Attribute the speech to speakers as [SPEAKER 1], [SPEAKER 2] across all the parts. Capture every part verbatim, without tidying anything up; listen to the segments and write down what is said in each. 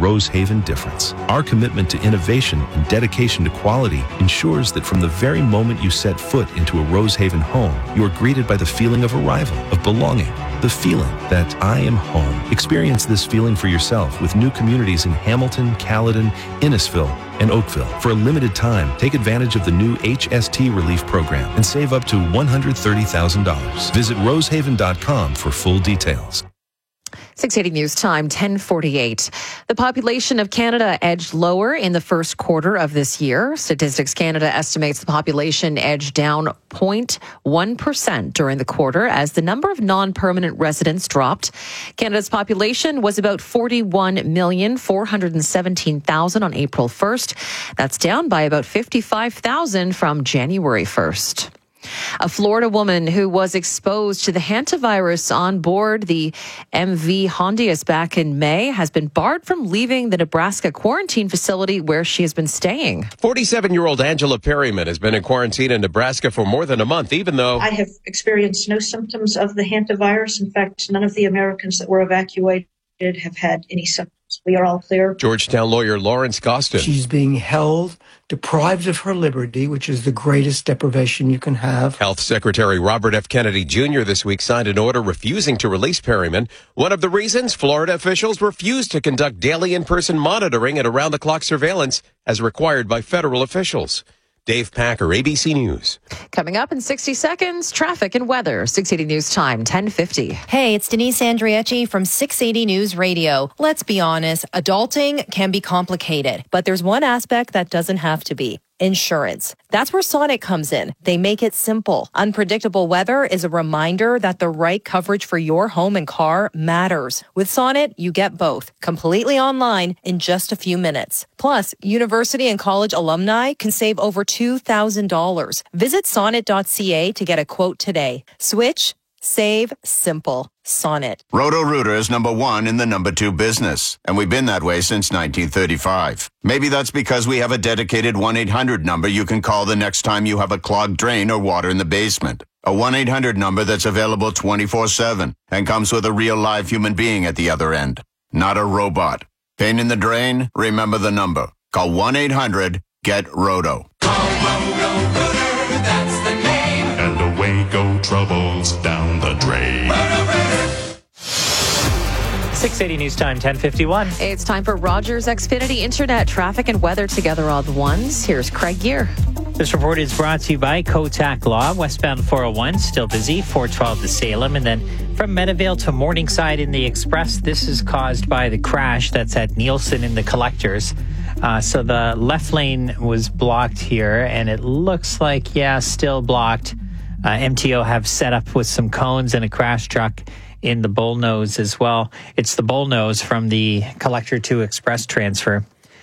[SPEAKER 1] Rosehaven difference. Our commitment to innovation and dedication to quality ensures that from the very moment you set foot into a Rosehaven home, you are greeted by the feeling of arrival, of belonging, the feeling that I am home. Experience this feeling for yourself with new communities in Hamilton, Caledon, Innisfil, and Oakville. For a limited time, take advantage of the new H S T Relief Program and save up to one hundred thirty thousand dollars. Visit rosehaven dot com for full details.
[SPEAKER 2] six eighty News Time, ten forty-eight. The population of Canada edged lower in the first quarter of this year. Statistics Canada estimates the population edged down zero point one percent during the quarter as the number of non-permanent residents dropped. Canada's population was about forty-one million four hundred seventeen thousand on April first. That's down by about fifty-five thousand from January first. A Florida woman who was exposed to the hantavirus on board the M V Hondius back in May has been barred from leaving the Nebraska quarantine facility where she has been staying.
[SPEAKER 3] forty-seven-year-old Angela Perryman has been in quarantine in Nebraska for more than a month, even though
[SPEAKER 4] I have experienced no symptoms of the hantavirus. In fact, none of the Americans that were evacuated have had any symptoms. We are all clear.
[SPEAKER 3] Georgetown lawyer Lawrence Gostin.
[SPEAKER 5] She's being held, deprived of her liberty, which is the greatest deprivation you can have.
[SPEAKER 3] Health Secretary Robert F. Kennedy Junior this week signed an order refusing to release Perryman. One of the reasons, Florida officials refused to conduct daily in-person monitoring and around-the-clock surveillance as required by federal officials. Dave Packer, A B C News.
[SPEAKER 2] Coming up in sixty seconds, traffic and weather. six eighty News Time, ten fifty.
[SPEAKER 6] Hey, it's Denise Andriecci from six eighty News Radio. Let's be honest, adulting can be complicated, but there's one aspect that doesn't have to be. Insurance. That's where Sonnet comes in. They make it simple. Unpredictable weather is a reminder that the right coverage for your home and car matters. With Sonnet, you get both, completely online in just a few minutes. Plus, university and college alumni can save over two thousand dollars. Visit sonnet dot c a to get a quote today. Switch, save, simple. Sonnet.
[SPEAKER 7] Roto-Rooter is number one in the number two business, and we've been that way since nineteen thirty-five. Maybe that's because we have a dedicated one eight hundred number you can call the next time you have a clogged drain or water in the basement. A one eight hundred number that's available twenty-four seven and comes with a real live human being at the other end, not a robot. Pain in the drain? Remember the number. Call one eight hundred get roto.
[SPEAKER 8] Call Roto-Rooter, that's the name. And away go troubles down the drain.
[SPEAKER 9] six eighty News Time, ten fifty-one.
[SPEAKER 2] It's time for Rogers Xfinity Internet traffic and weather together all the ones. Here's Craig Gear.
[SPEAKER 9] This report is brought to you by Kotak Law. Westbound four oh one, still busy, four twelve to Salem. And then from Meadowvale to Morningside in the Express, this is caused by the crash that's at Nielsen in the Collectors. Uh, so the left lane was blocked here, and it looks like, yeah, still blocked. Uh, M T O have set up with some cones and a crash truck in the Bullnose as well. It's the Bullnose from the Collector to Express transfer.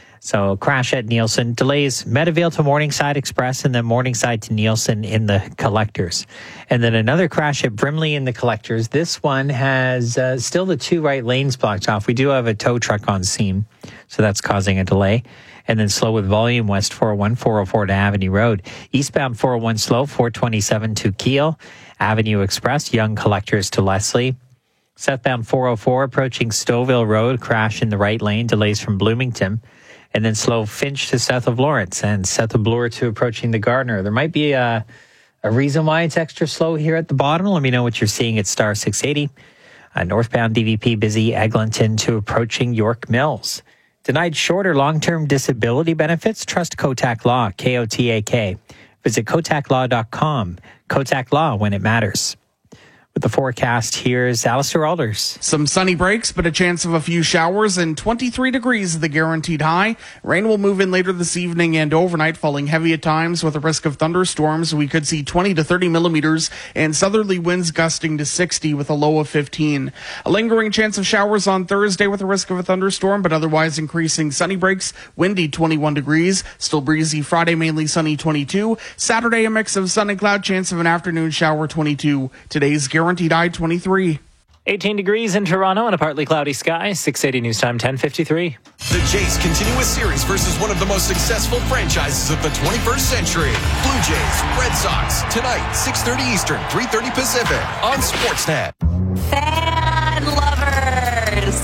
[SPEAKER 9] So crash at Nielsen. Delays Meadowvale to Morningside Express and then Morningside to Nielsen in the Collectors. And then another crash at Brimley in the Collectors. This one has uh, still the two right lanes blocked off. We do have a tow truck on scene, so that's causing a delay. And then slow with volume west four oh one, four oh four to Avenue Road. Eastbound four oh one slow, four twenty-seven to Kiel. Avenue Express, Young Collectors to Leslie. Southbound four oh four approaching Stouffville Road, crash in the right lane, delays from Bloomington. And then slow Finch to south of Lawrence and south of Bloor to approaching the Gardner. There might be a, a reason why it's extra slow here at the bottom. Let me know what you're seeing at star six eighty. Uh, northbound D V P busy, Eglinton to approaching York Mills. Denied short or long-term disability benefits? Trust Kotak Law, K O T A K. Visit kotak law dot com. Kotak Law, when it matters. With the forecast, here's Alistair Alders.
[SPEAKER 10] Some sunny breaks, but a chance of a few showers, and twenty-three degrees is the guaranteed high. Rain will move in later this evening and overnight, falling heavy at times with a risk of thunderstorms. We could see twenty to thirty millimeters, and southerly winds gusting to sixty with a low of fifteen. A lingering chance of showers on Thursday with a risk of a thunderstorm, but otherwise increasing sunny breaks, windy twenty-one degrees. Still breezy Friday, mainly sunny twenty-two. Saturday, a mix of sun and cloud, chance of an afternoon shower twenty-two. Today's guaranteed Guaranteed high twenty-three.
[SPEAKER 9] eighteen degrees in Toronto and a partly cloudy sky. six eighty News Time, ten fifty-three.
[SPEAKER 11] The Jays continue a series versus one of the most successful franchises of the twenty-first century. Blue Jays, Red Sox, tonight, six thirty Eastern, three thirty Pacific on Sportsnet.
[SPEAKER 12] Fan lovers! At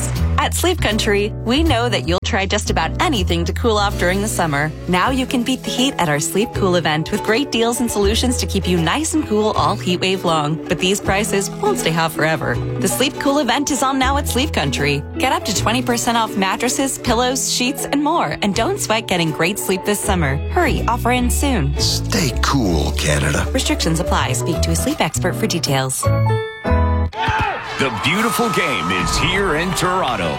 [SPEAKER 12] At Sleep Country, we know that you'll try just about anything to cool off during the summer. Now you can beat the heat at our Sleep Cool event with great deals and solutions to keep you nice and cool all heat wave long. But these prices won't stay hot forever. The Sleep Cool event is on now at Sleep Country. Get up to twenty percent off mattresses, pillows, sheets, and more. And don't sweat getting great sleep this summer. Hurry, offer ends soon.
[SPEAKER 13] Stay cool, Canada.
[SPEAKER 12] Restrictions apply. Speak to a sleep expert for details.
[SPEAKER 14] The beautiful game is here in Toronto.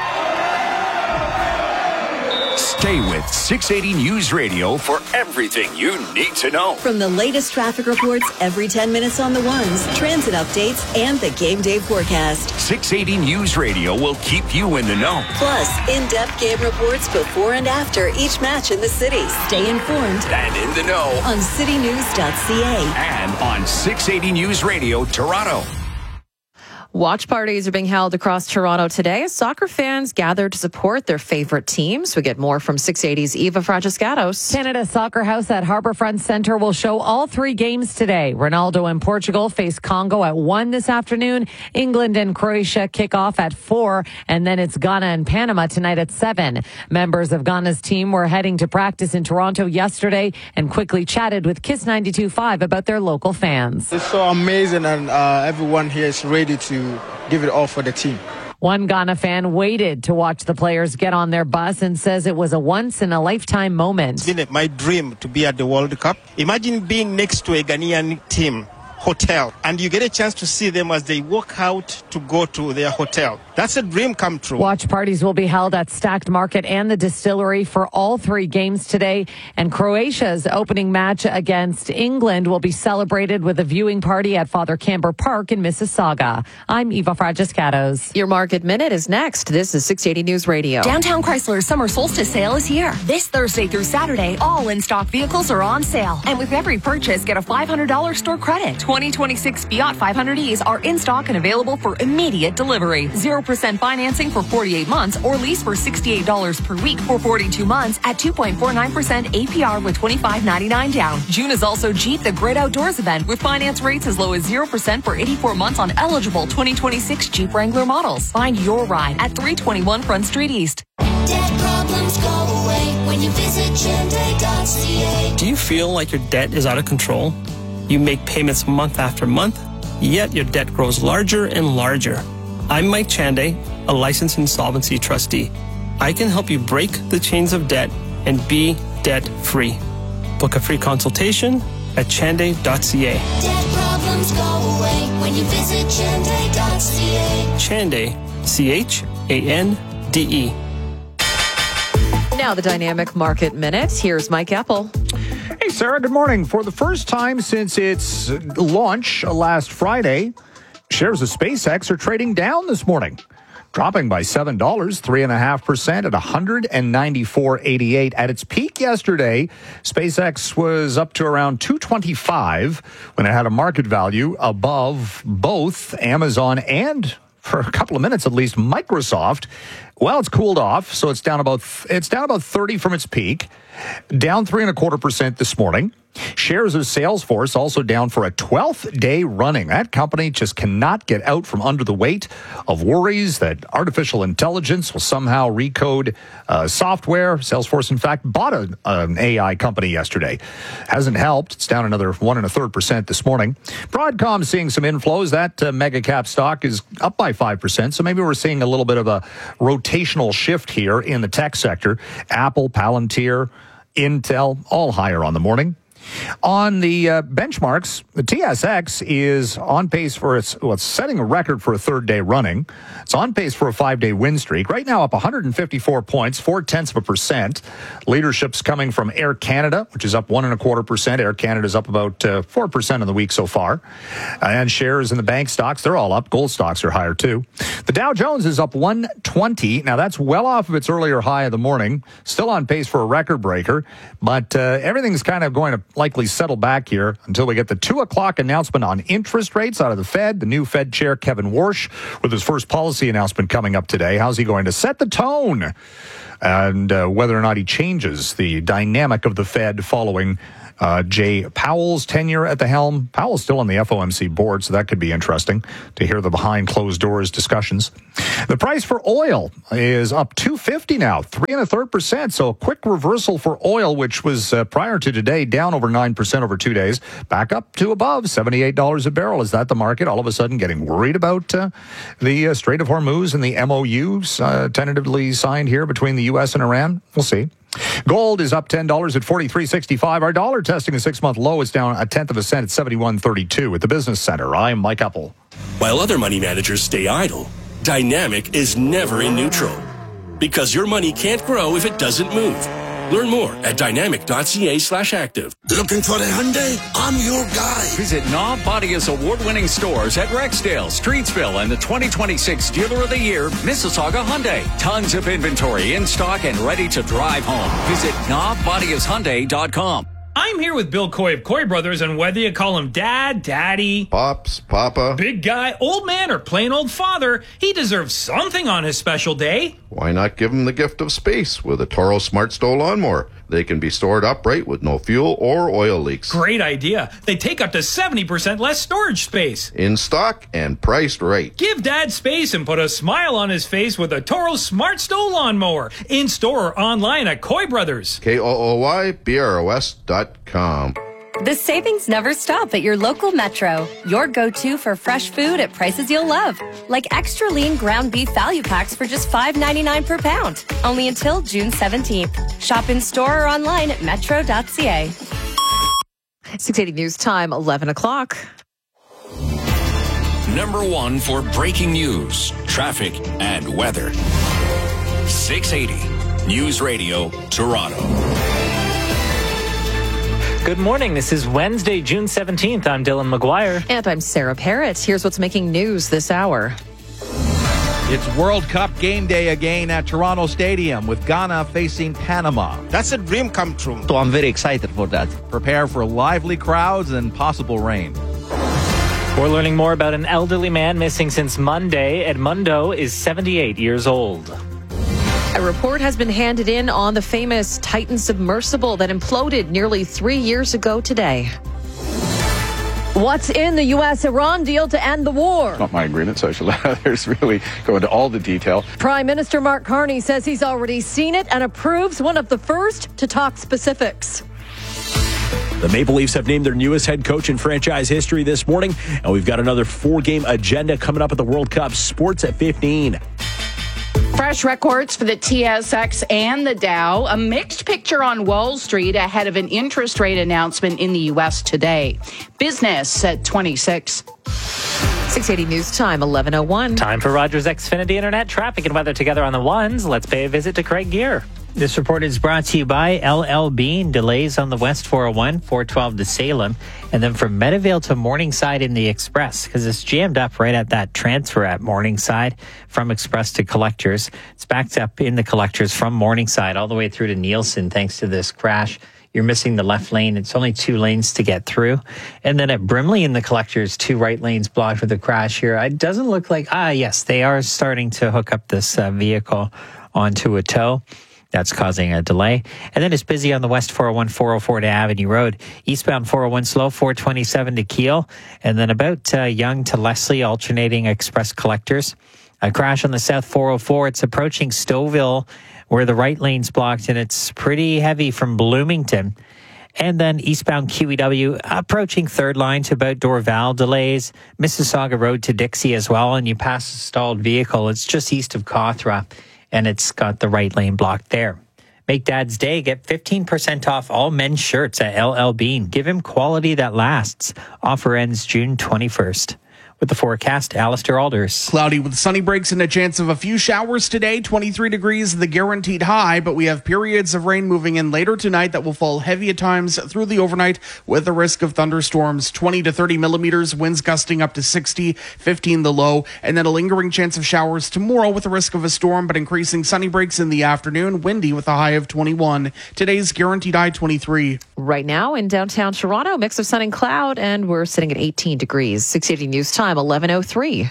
[SPEAKER 14] Stay with six eighty News Radio for everything you need to know.
[SPEAKER 15] From the latest traffic reports every ten minutes on the ones, transit updates, and the game day forecast.
[SPEAKER 14] six eighty News Radio will keep you in the know.
[SPEAKER 15] Plus, in-depth game reports before and after each match in the city. Stay informed
[SPEAKER 14] And in the know
[SPEAKER 15] on city news dot c a
[SPEAKER 14] and on six eighty News Radio Toronto.
[SPEAKER 2] Watch parties are being held across Toronto today as soccer fans gather to support their favorite teams. We get more from six eighty's Eva Francescatos.
[SPEAKER 16] Canada Soccer House at Harbourfront Centre will show all three games today. Ronaldo and Portugal face Congo at one this afternoon. England and Croatia kick off at four, and then it's Ghana and Panama tonight at seven. Members of Ghana's team were heading to practice in Toronto yesterday and quickly chatted with Kiss ninety-two point five about their local fans.
[SPEAKER 17] It's so amazing, and uh, everyone here is ready to give it all for the team.
[SPEAKER 16] One Ghana fan waited to watch the players get on their bus and says it was a once-in-a-lifetime moment.
[SPEAKER 17] It's been my dream to be at the World Cup. Imagine being next to a Ghanaian team hotel, and you get a chance to see them as they walk out to go to their hotel. That's a dream come true.
[SPEAKER 16] Watch parties will be held at Stacked Market and the Distillery for all three games today. And Croatia's opening match against England will be celebrated with a viewing party at Father Camber Park in Mississauga. I'm Eva Francescatos.
[SPEAKER 2] Your Market Minute is next. This is six eighty News Radio.
[SPEAKER 18] Downtown Chrysler's summer solstice sale is here. This Thursday through Saturday, all in-stock vehicles are on sale. And with every purchase, get a five hundred dollars store credit. twenty twenty-six Fiat five hundred E's are in stock and available for immediate delivery. zero percent financing for forty-eight months or lease for sixty-eight dollars per week for forty-two months at two point four nine percent A P R with twenty-five ninety-nine down. June is also Jeep the Great Outdoors event with finance rates as low as zero percent for eighty-four months on eligible twenty twenty-six Jeep Wrangler models. Find your ride at three twenty-one Front Street East.
[SPEAKER 19] Debt problems go away when you visit Chende dot c a.
[SPEAKER 20] Do you feel like your debt is out of control? You make payments month after month, yet your debt grows larger and larger. I'm Mike Chande, a licensed insolvency trustee. I can help you break the chains of debt and be debt-free. Book a free consultation at chande dot c a.
[SPEAKER 19] Debt problems go away when you visit Chende dot c a.
[SPEAKER 20] Chande, C H A N D E.
[SPEAKER 2] Now the Dynamic Market Minute. Here's Mike Apple.
[SPEAKER 21] Hey, Sarah, good morning. For the first time since its launch last Friday, shares of SpaceX are trading down this morning, dropping by seven dollars, three point five percent at one hundred ninety-four dollars and eighty-eight cents. At its peak yesterday, SpaceX was up to around two hundred twenty-five dollars when it had a market value above both Amazon and, for a couple of minutes at least, Microsoft. Well, it's cooled off, so it's down about it's down about thirty from its peak, down three and a quarter percent this morning. Shares of Salesforce also down for a twelfth day running. That company just cannot get out from under the weight of worries that artificial intelligence will somehow recode uh, software. Salesforce, in fact, bought a, an A I company yesterday. Hasn't helped. It's down another one and a third percent this morning. Broadcom seeing some inflows. That uh, mega cap stock is up by five percent. So maybe we're seeing a little bit of a rotational shift here in the tech sector. Apple, Palantir, Intel, all higher on the morning. On the uh, benchmarks, the T S X is on pace for its, well, it's setting a record for a third day running. It's on pace for a five-day win streak. Right now up one hundred fifty-four points, four-tenths of a percent. Leadership's coming from Air Canada, which is up one and a quarter percent. Air Canada's up about uh, four percent in the week so far. Uh, and shares in the bank stocks, they're all up. Gold stocks are higher too. The Dow Jones is up one twenty. Now that's well off of its earlier high of the morning. Still on pace for a record breaker, but uh, everything's kind of going to likely settle back here until we get the two o'clock announcement on interest rates out of the Fed. The new Fed chair, Kevin Warsh, with his first policy announcement coming up today. How's he going to set the tone and uh, whether or not he changes the dynamic of the Fed following Uh, Jay Powell's tenure at the helm. Powell's still on the F O M C board, so that could be interesting to hear the behind closed doors discussions. The price for oil is up two fifty now, three and a third percent. So a quick reversal for oil, which was uh, prior to today down over nine percent over two days, back up to above seventy-eight dollars a barrel. Is that the market all of a sudden getting worried about uh, the uh, Strait of Hormuz and the M O Us uh, tentatively signed here between the U S and Iran? We'll see. Gold is up ten dollars at forty-three sixty-five. Our dollar testing a six-month low is down a tenth of a cent at seventy-one thirty-two. At the Business Center, I'm Mike Uppel.
[SPEAKER 1] While other money managers stay idle, Dynamic is never in neutral. Because your money can't grow if it doesn't move. Learn more at dynamic.ca slash active.
[SPEAKER 13] Looking for a Hyundai? I'm your guy.
[SPEAKER 14] Visit Knob Bodia's award-winning stores at Rexdale, Streetsville, and the twenty twenty-six Dealer of the Year, Mississauga Hyundai. Tons of inventory in stock and ready to drive home. Visit knob bodias hyundai dot com.
[SPEAKER 22] I'm here with Bill Coy of Coy Brothers, and whether you call him Dad, Daddy,
[SPEAKER 23] Pops, Papa,
[SPEAKER 22] Big Guy, Old Man, or plain old father, he deserves something on his special day.
[SPEAKER 23] Why not give him the gift of space with a Toro Smart Stow lawnmower? They can be stored upright with no fuel or oil leaks.
[SPEAKER 22] Great idea. They take up to seventy percent less storage space.
[SPEAKER 23] In stock and priced right.
[SPEAKER 22] Give Dad space and put a smile on his face with a Toro Smart Stow lawnmower. In store or online at Coy Brothers.
[SPEAKER 23] K O O Y B R O S dot com.
[SPEAKER 24] The savings never stop at your local Metro. Your go-to for fresh food at prices you'll love. Like extra lean ground beef value packs for just five ninety-nine per pound. Only until June seventeenth. Shop in store or online at metro dot c a.
[SPEAKER 2] six eighty News Time, eleven o'clock.
[SPEAKER 14] Number one for breaking news, traffic, and weather. six eighty News Radio, Toronto.
[SPEAKER 9] Good morning. This is Wednesday, June seventeenth. I'm Dylan McGuire.
[SPEAKER 2] And I'm Sarah Parrott. Here's what's making news this hour.
[SPEAKER 25] It's World Cup game day again at Toronto Stadium with Ghana facing Panama.
[SPEAKER 17] That's a dream come true.
[SPEAKER 25] So I'm very excited for that. Prepare for lively crowds and possible rain.
[SPEAKER 9] We're learning more about an elderly man missing since Monday. Edmundo is seventy-eight years old.
[SPEAKER 2] A report has been handed in on the famous Titan submersible that imploded nearly three years ago today.
[SPEAKER 26] What's in the U S Iran deal to end the war?
[SPEAKER 27] It's not my agreement, so I should let others really go into all the detail.
[SPEAKER 26] Prime Minister Mark Carney says he's already seen it and approves one of the first to talk specifics.
[SPEAKER 28] The Maple Leafs have named their newest head coach in franchise history this morning, and we've got another four-game agenda coming up at the World Cup. Sports at fifteen.
[SPEAKER 29] Fresh records for the T S X and the Dow. A mixed picture on Wall Street ahead of an interest rate announcement in the U S today. Business at twenty-six.
[SPEAKER 2] six eighty News Time, eleven oh one.
[SPEAKER 9] Time for Rogers Xfinity Internet traffic and weather together on the ones. Let's pay a visit to Craig Gear. This report is brought to you by L L Bean. Delays on the West four oh one, four twelve to Salem. And then from Meadowvale to Morningside in the Express, because it's jammed up right at that transfer at Morningside from Express to Collectors. It's backed up in the Collectors from Morningside all the way through to Nielsen thanks to this crash. You're missing the left lane. It's only two lanes to get through. And then at Brimley in the Collectors, two right lanes blocked with the crash here. It doesn't look like, ah, yes, they are starting to hook up this uh, vehicle onto a tow. That's causing a delay. And then it's busy on the West four oh one, four oh four to Avenue Road. Eastbound four oh one slow, four twenty-seven to Keele. And then about uh, Young to Leslie, alternating Express Collectors. A crash on the South four oh four. It's approaching Stouffville, where the right lane's blocked, and it's pretty heavy from Bloomington. And then eastbound Q E W, approaching third line to about Dorval. Delays, Mississauga Road to Dixie as well, and you pass a stalled vehicle. It's just east of Cawthra, and it's got the right lane blocked there. Make Dad's Day. Get fifteen percent off all men's shirts at L L Bean. Give him quality that lasts. Offer ends June twenty-first. With the forecast, Alistair Alders.
[SPEAKER 10] Cloudy with sunny breaks and a chance of a few showers today. twenty-three degrees, the guaranteed high, but we have periods of rain moving in later tonight that will fall heavy at times through the overnight with the risk of thunderstorms. twenty to thirty millimeters, winds gusting up to sixty, fifteen the low, and then a lingering chance of showers tomorrow with the risk of a storm, but increasing sunny breaks in the afternoon, windy with a high of twenty-one. Today's guaranteed high twenty-three.
[SPEAKER 2] Right now in downtown Toronto, mix of sun and cloud, and we're sitting at eighteen degrees. six eighty News Time. eleven oh three.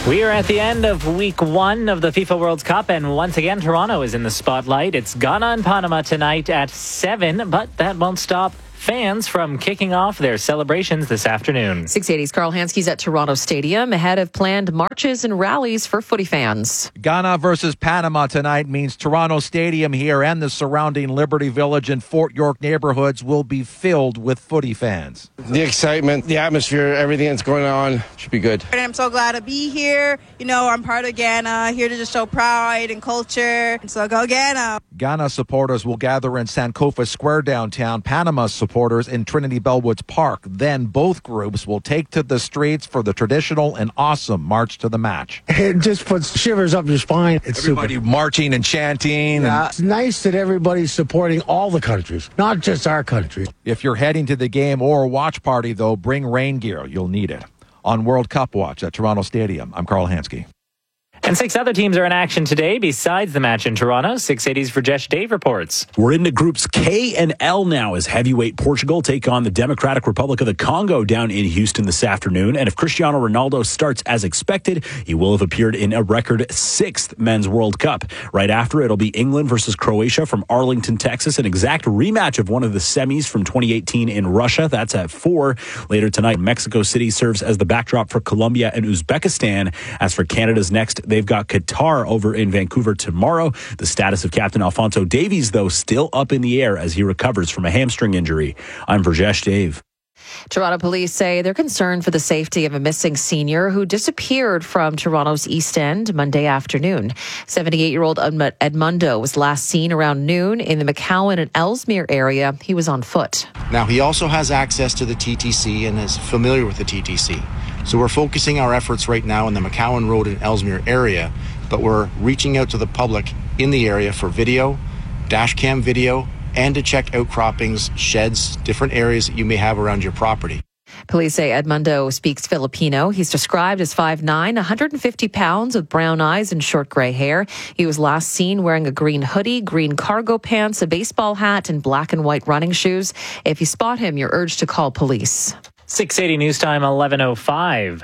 [SPEAKER 9] We are at the end of week one of the FIFA World Cup, and once again, Toronto is in the spotlight. It's Ghana and Panama tonight at seven, but that won't stop fans from kicking off their celebrations this afternoon.
[SPEAKER 2] six eighty's Carl Hansky's at Toronto Stadium ahead of planned marches and rallies for footy fans.
[SPEAKER 25] Ghana versus Panama tonight means Toronto Stadium here and the surrounding Liberty Village and Fort York neighborhoods will be filled with footy fans.
[SPEAKER 3] The excitement, the atmosphere, everything that's going on should be good.
[SPEAKER 4] And I'm so glad to be here. You know, I'm part of Ghana, here to just show pride and culture. So go Ghana.
[SPEAKER 25] Ghana supporters will gather in Sankofa Square downtown. Panama supporters in Trinity Bellwoods Park. Then both groups will take to the streets for the traditional and awesome march to the match.
[SPEAKER 5] It just puts shivers up your spine. It's
[SPEAKER 25] Everybody
[SPEAKER 5] super.
[SPEAKER 25] marching and chanting.
[SPEAKER 5] Yeah,
[SPEAKER 25] And
[SPEAKER 5] it's nice that everybody's supporting all the countries, not just our country.
[SPEAKER 25] if you're heading to the game or watch party, though, bring rain gear. You'll need it. On World Cup Watch at Toronto Stadium, I'm Carl Hansky.
[SPEAKER 9] And six other teams are in action today besides the match in Toronto. six eighty's Rajesh Dave reports.
[SPEAKER 28] We're into groups K and L now as heavyweight Portugal take on the Democratic Republic of the Congo down in Houston this afternoon. And if Cristiano Ronaldo starts as expected, he will have appeared in a record sixth Men's World Cup. Right after, it'll be England versus Croatia from Arlington, Texas, an exact rematch of one of the semis from twenty eighteen in Russia. That's at four. Later tonight, Mexico City serves as the backdrop for Colombia and Uzbekistan. As for Canada's next, they've got Qatar over in Vancouver tomorrow. The status of Captain Alphonso Davies, though, still up in the air as he recovers from a hamstring injury. I'm Rajesh Dave.
[SPEAKER 2] Toronto police say they're concerned for the safety of a missing senior who disappeared from Toronto's East End Monday afternoon. seventy-eight-year-old Edmundo was last seen around noon in the McCowan and Ellesmere area. He was on foot.
[SPEAKER 6] Now, he also has access to the T T C and is familiar with the T T C. So we're focusing our efforts right now in the McCowan Road and Ellesmere area, but we're reaching out to the public in the area for video, dash cam video, and to check outcroppings, sheds, different areas that you may have around your property.
[SPEAKER 2] Police say Edmundo speaks Filipino. He's described as five nine, one hundred fifty pounds with brown eyes and short gray hair. He was last seen wearing a green hoodie, green cargo pants, a baseball hat, and black and white running shoes. If you spot him, you're urged to call police.
[SPEAKER 9] six eighty News Time, eleven oh five.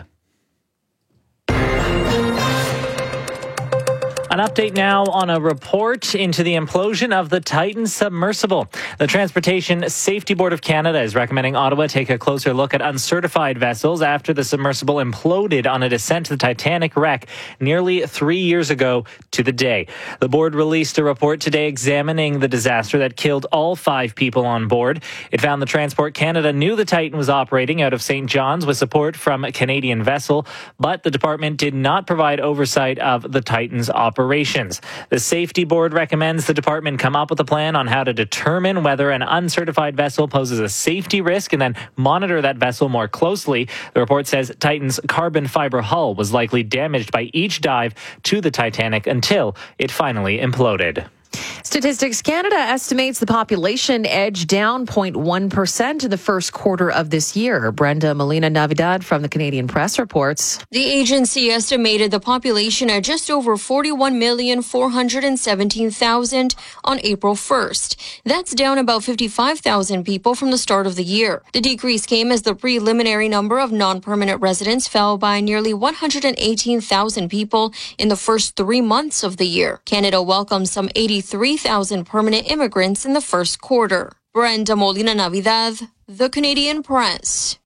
[SPEAKER 9] An update now on a report into the implosion of the Titan submersible. The Transportation Safety Board of Canada is recommending Ottawa take a closer look at uncertified vessels after the submersible imploded on a descent to the Titanic wreck nearly three years ago to the day. The board released a report today examining the disaster that killed all five people on board. It found the Transport Canada knew the Titan was operating out of Saint John's with support from a Canadian vessel, but the department did not provide oversight of the Titan's operation. Operations. The safety board recommends the department come up with a plan on how to determine whether an uncertified vessel poses a safety risk and then monitor that vessel more closely. The report says Titan's carbon fiber hull was likely damaged by each dive to the Titanic until it finally imploded.
[SPEAKER 2] Statistics Canada estimates the population edged down zero point one percent in the first quarter of this year. Brenda Molina Navidad from the Canadian Press reports.
[SPEAKER 7] The agency estimated the population at just over forty-one million four hundred seventeen thousand on April first. That's down about fifty-five thousand people from the start of the year. The decrease came as the preliminary number of non-permanent residents fell by nearly one hundred eighteen thousand people in the first three months of the year. Canada welcomed some eighty-three thousand permanent immigrants in the first quarter. Brenda Molina Navidad, the Canadian Press.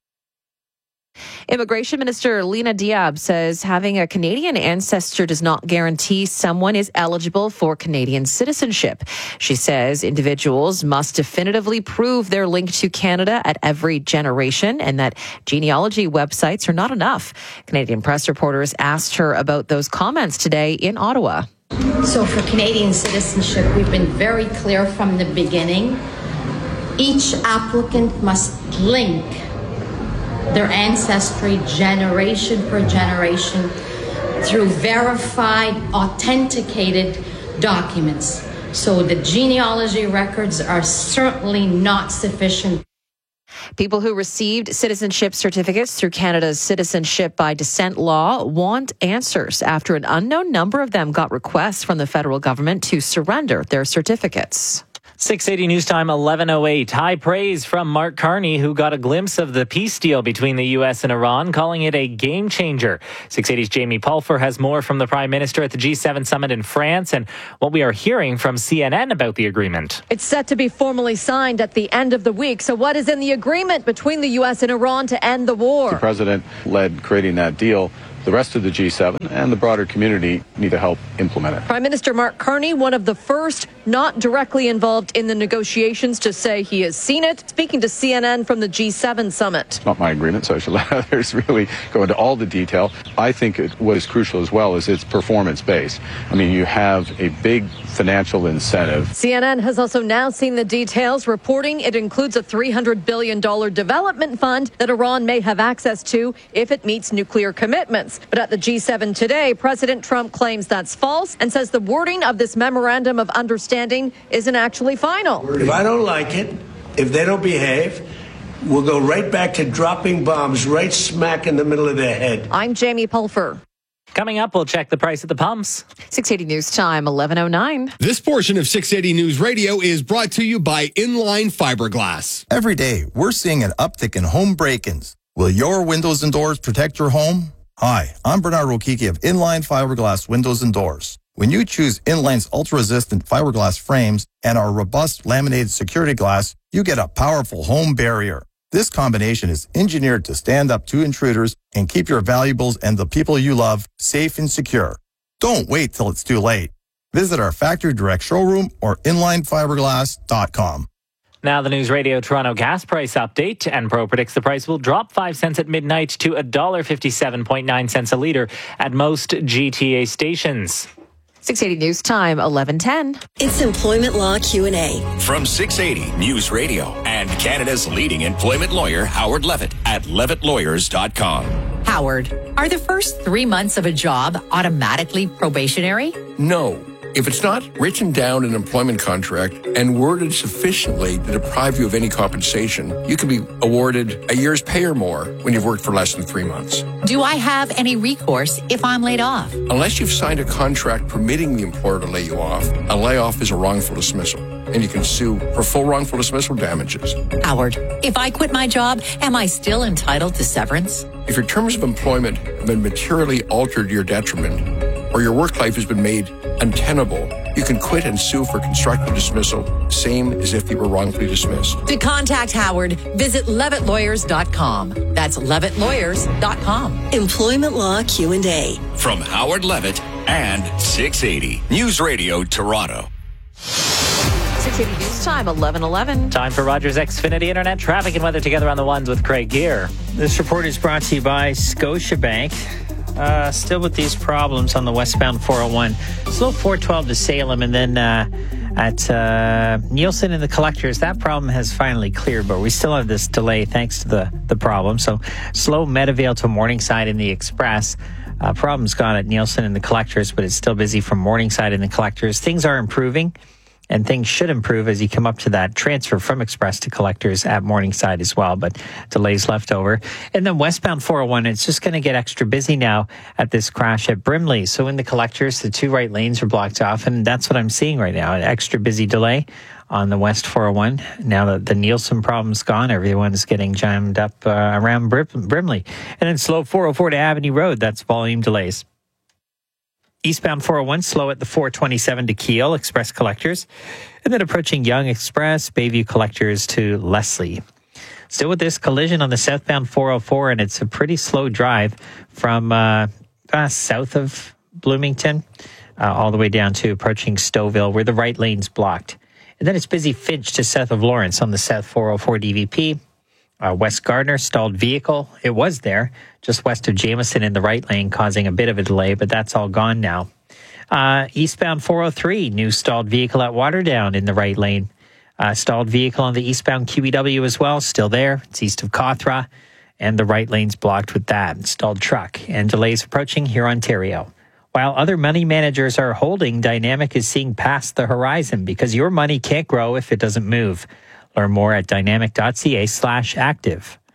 [SPEAKER 2] Immigration Minister Lena Diab says having a Canadian ancestor does not guarantee someone is eligible for Canadian citizenship. She says individuals must definitively prove their link to Canada at every generation and that genealogy websites are not enough. Canadian Press reporters asked her about those comments today in Ottawa.
[SPEAKER 8] So for Canadian citizenship, we've been very clear from the beginning. Each applicant must link their ancestry generation per generation through verified, authenticated documents. So the genealogy records are certainly not sufficient.
[SPEAKER 2] People who received citizenship certificates through Canada's Citizenship by Descent law want answers after an unknown number of them got requests from the federal government to surrender their certificates.
[SPEAKER 9] six eighty News Time, eleven oh eight. High praise from Mark Carney, who got a glimpse of the peace deal between the U S and Iran, calling it a game changer. six eighty's Jamie Pulfer has more from the Prime Minister at the G seven summit in France and what we are hearing from C N N about the agreement.
[SPEAKER 26] It's set to be formally signed at the end of the week. So what is in the agreement between the U S and Iran to end the war?
[SPEAKER 27] The president led creating that deal. The rest of the G seven and the broader community need to help implement it.
[SPEAKER 26] Prime Minister Mark Carney, one of the first not directly involved in the negotiations to say he has seen it, speaking to C N N from the G seven summit.
[SPEAKER 27] It's not my agreement, so I should let others really go into all the detail. I think it, what is crucial as well is it's performance-based. I mean, you have a big financial incentive.
[SPEAKER 26] C N N has also now seen the details, reporting it includes a three hundred billion dollars development fund that Iran may have access to if it meets nuclear commitments. But at the G seven today, President Trump claims that's false and says the wording of this memorandum of understanding isn't actually final.
[SPEAKER 13] If I don't like it, if they don't behave, we'll go right back to dropping bombs right smack in the middle of their head.
[SPEAKER 26] I'm Jamie Pulfer.
[SPEAKER 9] Coming up, we'll check the price at the pumps.
[SPEAKER 2] six eighty News Time, eleven oh nine.
[SPEAKER 1] This portion of six eighty News Radio is brought to you by Inline Fiberglass.
[SPEAKER 11] Every day, we're seeing an uptick in home break-ins. Will your windows and doors protect your home? Hi, I'm Bernard Rokiki of Inline Fiberglass Windows and Doors. When you choose Inline's ultra-resistant fiberglass frames and our robust laminated security glass, you get a powerful home barrier. This combination is engineered to stand up to intruders and keep your valuables and the people you love safe and secure. Don't wait till it's too late. Visit our factory direct showroom or inline fiberglass dot com.
[SPEAKER 9] Now the News Radio Toronto gas price update. Enpro predicts the price will drop five cents at midnight to one dollar fifty-seven point nine cents a litre at most G T A stations.
[SPEAKER 2] six eighty News Time, eleven ten.
[SPEAKER 12] It's Employment Law Q and A.
[SPEAKER 15] From six eighty News Radio and Canada's leading employment lawyer, Howard Levitt, at levitt lawyers dot com.
[SPEAKER 16] Howard, are the first three months of a job automatically probationary?
[SPEAKER 18] No. If it's not written down in an employment contract and worded sufficiently to deprive you of any compensation, you can be awarded a year's pay or more when you've worked for less than three months.
[SPEAKER 16] Do I have any recourse if I'm laid off?
[SPEAKER 18] Unless you've signed a contract permitting the employer to lay you off, a layoff is a wrongful dismissal, and you can sue for full wrongful dismissal damages.
[SPEAKER 16] Howard, if I quit my job, am I still entitled to severance?
[SPEAKER 18] If your terms of employment have been materially altered to your detriment, or your work life has been made untenable, you can quit and sue for constructive dismissal, same as if you were wrongfully dismissed.
[SPEAKER 16] To contact Howard, visit levitt lawyers dot com. That's levitt lawyers dot com.
[SPEAKER 12] Employment Law Q and A.
[SPEAKER 15] From Howard Levitt and six eighty News Radio Toronto.
[SPEAKER 2] six eighty News Time, eleven eleven.
[SPEAKER 9] Time for Rogers Xfinity Internet traffic and weather together on the ones with Craig Gear.
[SPEAKER 19] This report is brought to you by Scotiabank. Uh, still with these problems on the westbound four oh one. Slow four twelve to Salem, and then uh, at uh, Nielsen and the collectors, that problem has finally cleared, but we still have this delay thanks to the, the problem. So slow Meadowvale to Morningside in the Express. Uh, problem's gone at Nielsen and the collectors, but it's still busy from Morningside in the collectors. Things are improving. And things should improve as you come up to that transfer from Express to Collectors at Morningside as well, but delays left over. And then westbound four oh one, it's just going to get extra busy now at this crash at Brimley. So in the Collectors, the two right lanes are blocked off, and that's what I'm seeing right now, an extra busy delay on the West four oh one. Now that the Nielsen problem's gone, everyone's getting jammed up uh, around Brimley. And then slow four oh four to Avenue Road, that's volume delays. Eastbound four oh one, slow at the four twenty-seven to Kiel, Express Collectors. And then approaching Young Express, Bayview Collectors to Leslie. Still with this collision on the southbound four oh four, and it's a pretty slow drive from uh, uh, south of Bloomington uh, all the way down to approaching Stouffville, where the right lane's blocked. And then it's busy Finch to south of Lawrence on the south four oh four D V P. Uh, West Gardner, stalled vehicle. It was there, just west of Jameson in the right lane, causing a bit of a delay, but that's all gone now. Uh, eastbound four oh three, new stalled vehicle at Waterdown in the right lane. Uh, stalled vehicle on the eastbound Q E W as well, still there. It's east of Cawthra, and the right lane's blocked with that. Stalled truck and delays approaching here, Ontario. While other money managers are holding, Dynamic is seeing past the horizon because your money can't grow if it doesn't move. Learn more at dynamic.ca slash active.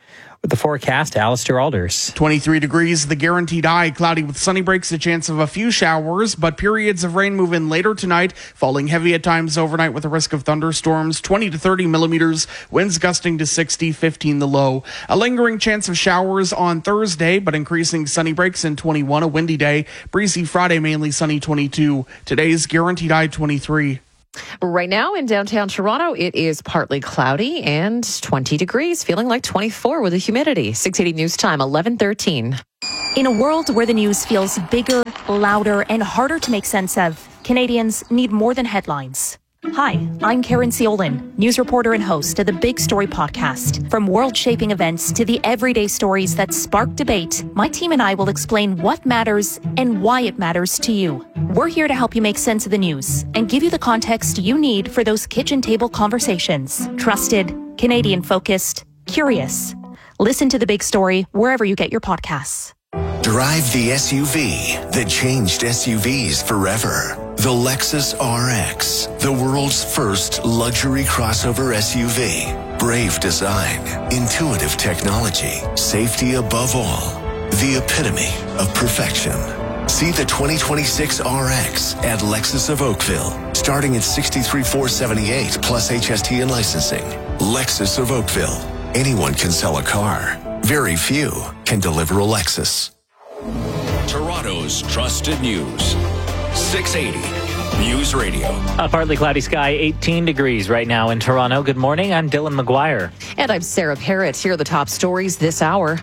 [SPEAKER 9] With the forecast, Alistair Alders.
[SPEAKER 10] twenty-three degrees, the guaranteed high. Cloudy with sunny breaks, a chance of a few showers, but periods of rain move in later tonight, falling heavy at times overnight with a risk of thunderstorms, twenty to thirty millimeters, winds gusting to sixty, fifteen the low. A lingering chance of showers on Thursday, but increasing sunny breaks in twenty-one, a windy day. Breezy Friday, mainly sunny twenty-two. Today's guaranteed high twenty-three.
[SPEAKER 2] Right now in downtown Toronto, it is partly cloudy and twenty degrees, feeling like twenty-four with the humidity. six eighty News Time, eleven thirteen.
[SPEAKER 14] In a world where the news feels bigger, louder, and harder to make sense of, Canadians need more than headlines. Hi, I'm Karen Ciolin, news reporter and host of the Big Story podcast. From world-shaping events to the everyday stories that spark debate, my team and I will explain what matters and why it matters to you. We're here to help you make sense of the news and give you the context you need for those kitchen table conversations. Trusted, Canadian-focused, curious. Listen to The Big Story wherever you get your podcasts.
[SPEAKER 17] Drive the S U V that changed S U Vs forever. The Lexus R X, the world's first luxury crossover S U V. Brave design, intuitive technology, safety above all. The epitome of perfection. See the twenty twenty-six R X at Lexus of Oakville, starting at sixty-three thousand four hundred seventy-eight dollars plus H S T and licensing. Lexus of Oakville. Anyone can sell a car. Very few can deliver a Lexus.
[SPEAKER 15] Toronto's trusted news. six eighty News Radio.
[SPEAKER 9] A partly cloudy sky, eighteen degrees right now in Toronto. Good morning. I'm Dylan McGuire.
[SPEAKER 2] And I'm Sarah Parrott. Here are the top stories this hour.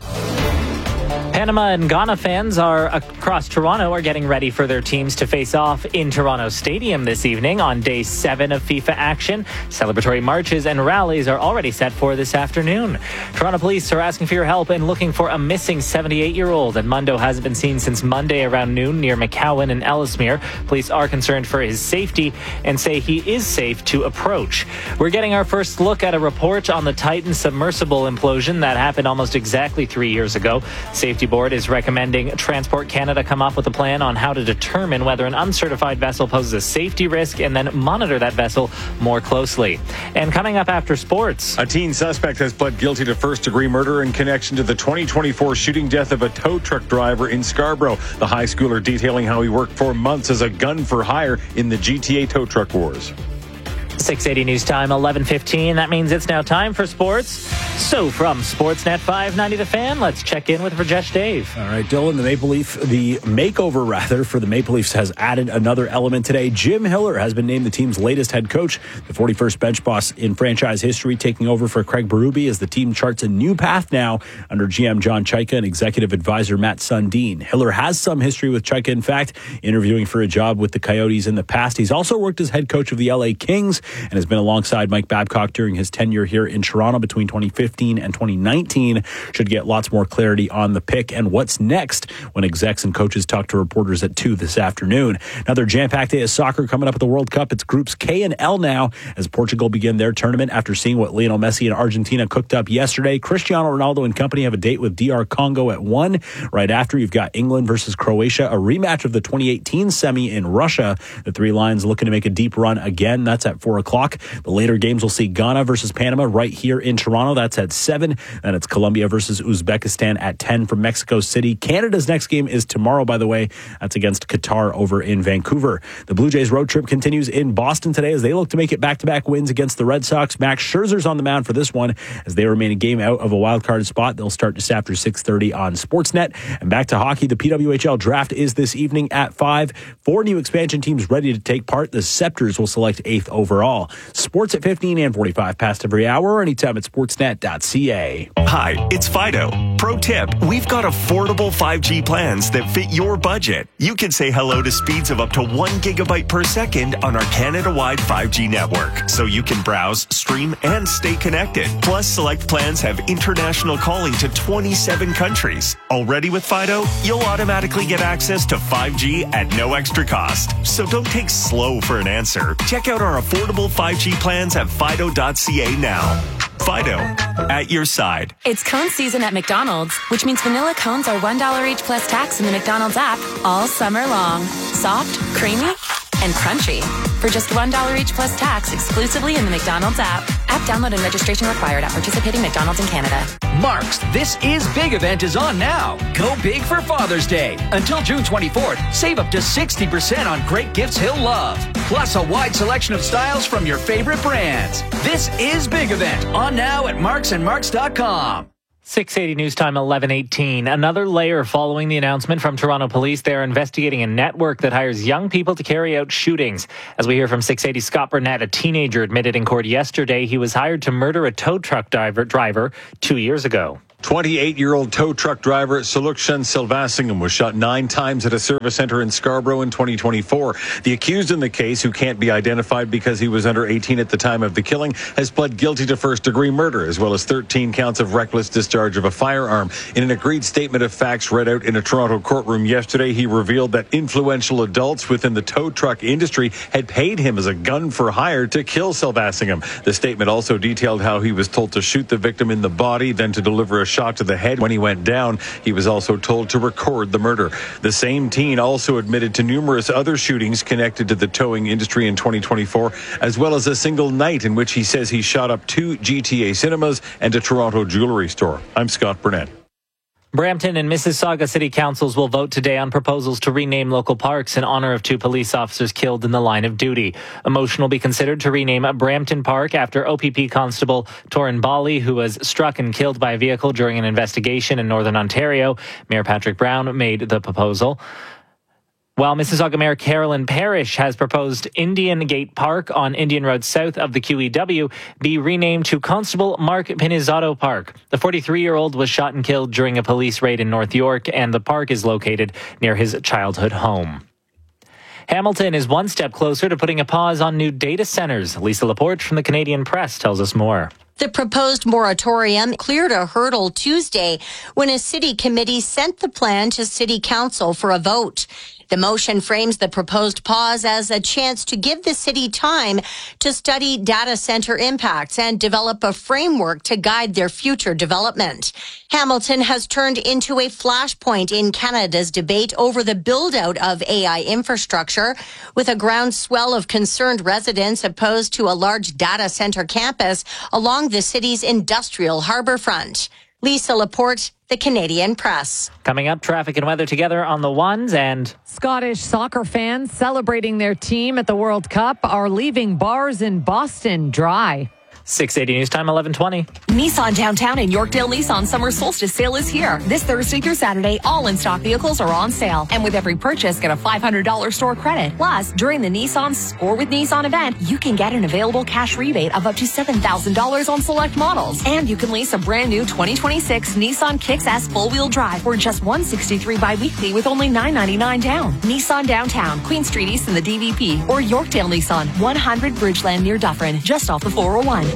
[SPEAKER 9] Panama and Ghana fans are across Toronto are getting ready for their teams to face off in Toronto Stadium this evening on day seven of FIFA action. Celebratory marches and rallies are already set for this afternoon. Toronto police are asking for your help in looking for a missing seventy-eight-year-old. Edmundo hasn't been seen since Monday around noon near McCowan and Ellesmere. Police are concerned for his safety and say he is safe to approach. We're getting our first look at a report on the Titan submersible implosion that happened almost exactly three years ago. Safety Board is recommending Transport Canada come up with a plan on how to determine whether an uncertified vessel poses a safety risk and then monitor that vessel more closely. And coming up after sports,
[SPEAKER 20] a teen suspect has pled guilty to first-degree murder in connection to the twenty twenty-four shooting death of a tow truck driver in Scarborough. The high schooler detailing how he worked for months as a gun for hire in the G T A tow truck wars.
[SPEAKER 9] six eighty News Time, eleven fifteen. That means it's now time for sports. So from Sportsnet five ninety The Fan, let's check in with Rajesh Dave.
[SPEAKER 28] All right, Dylan, the Maple Leaf, the makeover rather for the Maple Leafs has added another element today. Jim Hiller has been named the team's latest head coach, the forty-first bench boss in franchise history, taking over for Craig Berube as the team charts a new path now under G M John Chaika and executive advisor Matt Sundin. Hiller has some history with Chaika, in fact, interviewing for a job with the Coyotes in the past. He's also worked as head coach of the L A Kings and has been alongside Mike Babcock during his tenure here in Toronto between twenty fifteen and twenty nineteen. Should get lots more clarity on the pick and what's next when execs and coaches talk to reporters at two this afternoon. Another jam-packed day of soccer coming up at the World Cup. It's groups K and L now as Portugal begin their tournament after seeing what Lionel Messi and Argentina cooked up yesterday. Cristiano Ronaldo and company have a date with D R Congo at one. Right after, you've got England versus Croatia, a rematch of the twenty eighteen semi in Russia. The three lions looking to make a deep run again. That's at four o'clock. The later games will see Ghana versus Panama right here in Toronto. That's at seven. Then it's Colombia versus Uzbekistan at ten from Mexico City. Canada's next game is tomorrow, by the way. That's against Qatar over in Vancouver. The Blue Jays road trip continues in Boston today as they look to make it back-to-back wins against the Red Sox. Max Scherzer's on the mound for this one as they remain a game out of a wild card spot. They'll start just after six thirty on Sportsnet. And back to hockey, the P W H L draft is this evening at five. Four new expansion teams ready to take part. The Scepters will select eighth overall. Sports at fifteen and forty-five past every hour or anytime at sportsnet dot c a.
[SPEAKER 21] Hi, it's Fido. Pro tip, we've got affordable five G plans that fit your budget. You can say hello to speeds of up to one gigabyte per second on our Canada-wide five G network, so you can browse, stream, and stay connected. Plus, select plans have international calling to twenty-seven countries. Already with Fido, you'll automatically get access to five G at no extra cost. So don't take slow for an answer. Check out our affordable five G plans at fido dot c a now. Fido, at your side.
[SPEAKER 22] It's cone season at McDonald's, which means vanilla cones are one dollar each plus tax in the McDonald's app all summer long. Soft, creamy, and crunchy. For just one dollar each plus tax exclusively in the McDonald's app. App download and registration required at participating McDonald's in Canada.
[SPEAKER 3] Mark's This Is Big event is on now. Go big for Father's Day. Until June twenty-fourth, save up to sixty percent on great gifts he'll love. Plus a wide selection of styles from your favorite brands. This Is Big event on now at marks and marks dot com.
[SPEAKER 19] six eighty News Time, eleven eighteen. Another layer following the announcement from Toronto Police. They are investigating a network that hires young people to carry out shootings. As we hear from six eighty, Scott Burnett, a teenager, admitted in court yesterday he was hired to murder a tow truck driver, driver two years ago.
[SPEAKER 20] twenty-eight-year-old tow truck driver Sulukshan Silvasingham was shot nine times at a service center in Scarborough in twenty twenty-four. The accused in the case, who can't be identified because he was under eighteen at the time of the killing, has pled guilty to first-degree murder, as well as thirteen counts of reckless discharge of a firearm. In an agreed statement of facts read out in a Toronto courtroom yesterday, he revealed that influential adults within the tow truck industry had paid him as a gun for hire to kill Silvasingham. The statement also detailed how he was told to shoot the victim in the body, then to deliver a shot to the head when he went down. He was also told to record the murder. The same teen also admitted to numerous other shootings connected to the towing industry in twenty twenty-four, as well as a single night in which he says he shot up two G T A cinemas and a Toronto jewelry store. I'm Scott Burnett.
[SPEAKER 19] Brampton and Mississauga City Councils will vote today on proposals to rename local parks in honor of two police officers killed in the line of duty. A motion will be considered to rename Brampton Park after O P P Constable Torin Bali, who was struck and killed by a vehicle during an investigation in Northern Ontario. Mayor Patrick Brown made the proposal, while Mississauga Mayor Carolyn Parrish has proposed Indian Gate Park on Indian Road south of the Q E W be renamed to Constable Mark Pinizzato Park. The forty-three-year-old was shot and killed during a police raid in North York, and the park is located near his childhood home. Hamilton is one step closer to putting a pause on new data centers. Lisa Laporte from the Canadian Press tells us more.
[SPEAKER 4] The proposed moratorium cleared a hurdle Tuesday when a city committee sent the plan to City Council for a vote. The motion frames the proposed pause as a chance to give the city time to study data center impacts and develop a framework to guide their future development. Hamilton has turned into a flashpoint in Canada's debate over the build-out of A I infrastructure, with a groundswell of concerned residents opposed to a large data center campus along the city's industrial harborfront. Lisa Laporte, the Canadian Press.
[SPEAKER 19] Coming up, traffic and weather together on the ones, and
[SPEAKER 26] Scottish soccer fans celebrating their team at the World Cup are leaving bars in Boston dry.
[SPEAKER 19] six eighty News Time, eleven twenty.
[SPEAKER 22] Nissan Downtown and Yorkdale Nissan Summer Solstice Sale is here. This Thursday through Saturday, all in-stock vehicles are on sale. And with every purchase, get a five hundred dollars store credit. Plus, during the Nissan Score with Nissan event, you can get an available cash rebate of up to seven thousand dollars on select models. And you can lease a brand new twenty twenty-six Nissan Kicks S four-wheel drive for just one hundred sixty-three dollars bi-weekly with only nine ninety-nine down. Nissan Downtown, Queen Street East in the D V P, or Yorkdale Nissan, one hundred Bridgeland near Dufferin, just off the four oh one.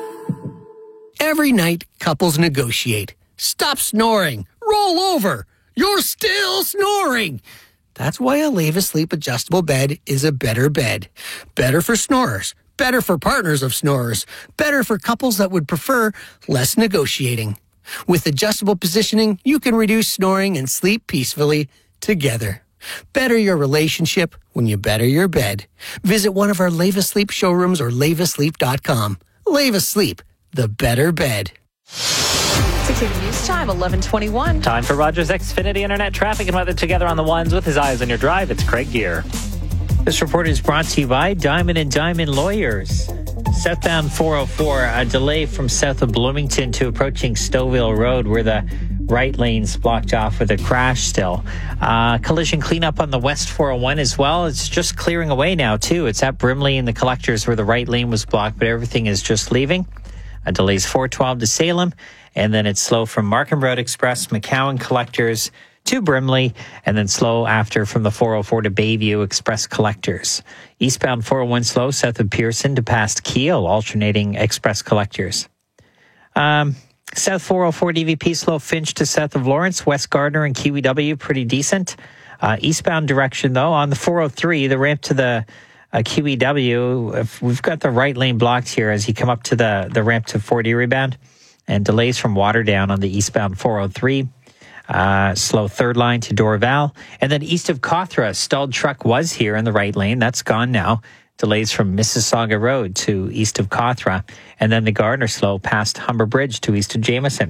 [SPEAKER 5] Every night, couples negotiate. Stop snoring. Roll over. You're still snoring. That's why a Leva Sleep adjustable bed is a better bed. Better for snorers. Better for partners of snorers. Better for couples that would prefer less negotiating. With adjustable positioning, you can reduce snoring and sleep peacefully together. Better your relationship when you better your bed. Visit one of our Leva Sleep showrooms or leva sleep dot com. Leva Sleep, the better bed.
[SPEAKER 2] six eighty News Time, eleven twenty-one.
[SPEAKER 19] Time for Rogers Xfinity Internet traffic and weather together on the ones with his eyes on your drive. It's Craig Gear.
[SPEAKER 9] This report is brought to you by Diamond and Diamond Lawyers. Southbound four oh four, a delay from south of Bloomington to approaching Stouffville Road, where the right lane's blocked off with a crash still. Uh, collision cleanup on the west four oh one as well. It's just clearing away now, too. It's at Brimley and the Collectors where the right lane was blocked, but everything is just leaving. A delay's four twelve to Salem, and then it's slow from Markham Road Express, McCowan Collectors to Brimley, and then slow after from the four oh four to Bayview Express Collectors. Eastbound four oh one slow south of Pearson to past Keel, alternating Express Collectors. Um, South four oh four D V P slow Finch to south of Lawrence, West Gardner and Q E W pretty decent. Uh, eastbound direction though, on the four oh three, the ramp to the uh, Q E W, if we've got the right lane blocked here as you come up to the, the ramp to forty rebound, and delays from Waterdown on the eastbound four oh three. Uh, slow third line to Dorval. And then east of Cawthra, stalled truck was here in the right lane. That's gone now. Delays from Mississauga Road to east of Cawthra. And then the Gardner slow past Humber Bridge to east of Jameson.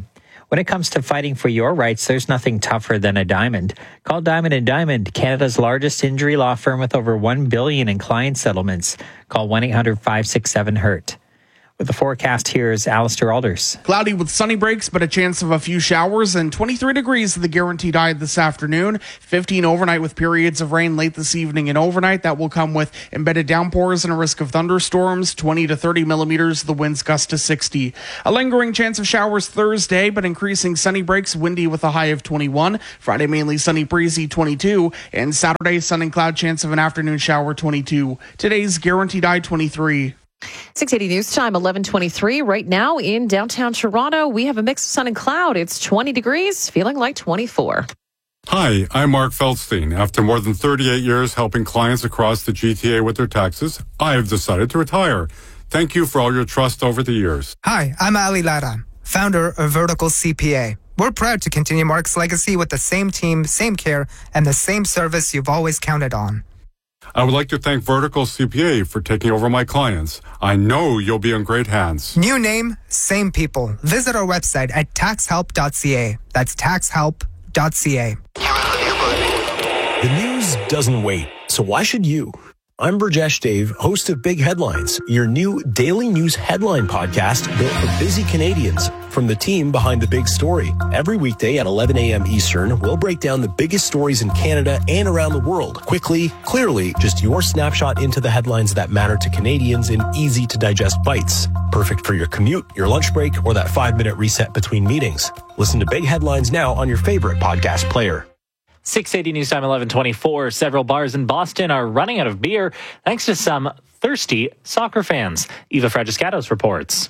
[SPEAKER 9] When it comes to fighting for your rights, there's nothing tougher than a diamond. Call Diamond and Diamond, Canada's largest injury law firm with over one billion dollars in client settlements. Call one eight hundred five six seven hurt. With the forecast, here's Alistair Alders.
[SPEAKER 10] Cloudy with sunny breaks, but a chance of a few showers, and twenty-three degrees the guaranteed high this afternoon. fifteen overnight with periods of rain late this evening and overnight. That will come with embedded downpours and a risk of thunderstorms. twenty to thirty millimeters, the winds gust to sixty. A lingering chance of showers Thursday, but increasing sunny breaks, windy with a high of twenty-one. Friday mainly sunny, breezy, twenty-two. And Saturday, sun and cloud, chance of an afternoon shower, twenty-two. Today's guaranteed high, twenty-three.
[SPEAKER 2] six eighty News Time, eleven twenty-three. Right now in downtown Toronto, we have a mix of sun and cloud. It's twenty degrees, feeling like twenty-four.
[SPEAKER 6] Hi, I'm Mark Feldstein. After more than thirty-eight years helping clients across the G T A with their taxes, I have decided to retire. Thank you for all your trust over the years.
[SPEAKER 7] Hi, I'm Ali Lara, founder of Vertical C P A. We're proud to continue Mark's legacy with the same team, same care, and the same service you've always counted on.
[SPEAKER 6] I would like to thank Vertical C P A for taking over my clients. I know you'll be in great hands.
[SPEAKER 7] New name, same people. Visit our website at tax help dot c a. That's tax help dot c a.
[SPEAKER 8] The news doesn't wait, so why should you? I'm Burjesh Dave, host of Big Headlines, your new daily news headline podcast built for busy Canadians. From the team behind the big story. Every weekday at eleven a.m. Eastern, we'll break down the biggest stories in Canada and around the world. Quickly, clearly, just your snapshot into the headlines that matter to Canadians in easy-to-digest bites. Perfect for your commute, your lunch break, or that five-minute reset between meetings. Listen to Big Headlines now on your favorite podcast player.
[SPEAKER 9] six eighty News Time, eleven twenty-four. Several bars in Boston are running out of beer thanks to some thirsty soccer fans. Eva Fragiscatos reports.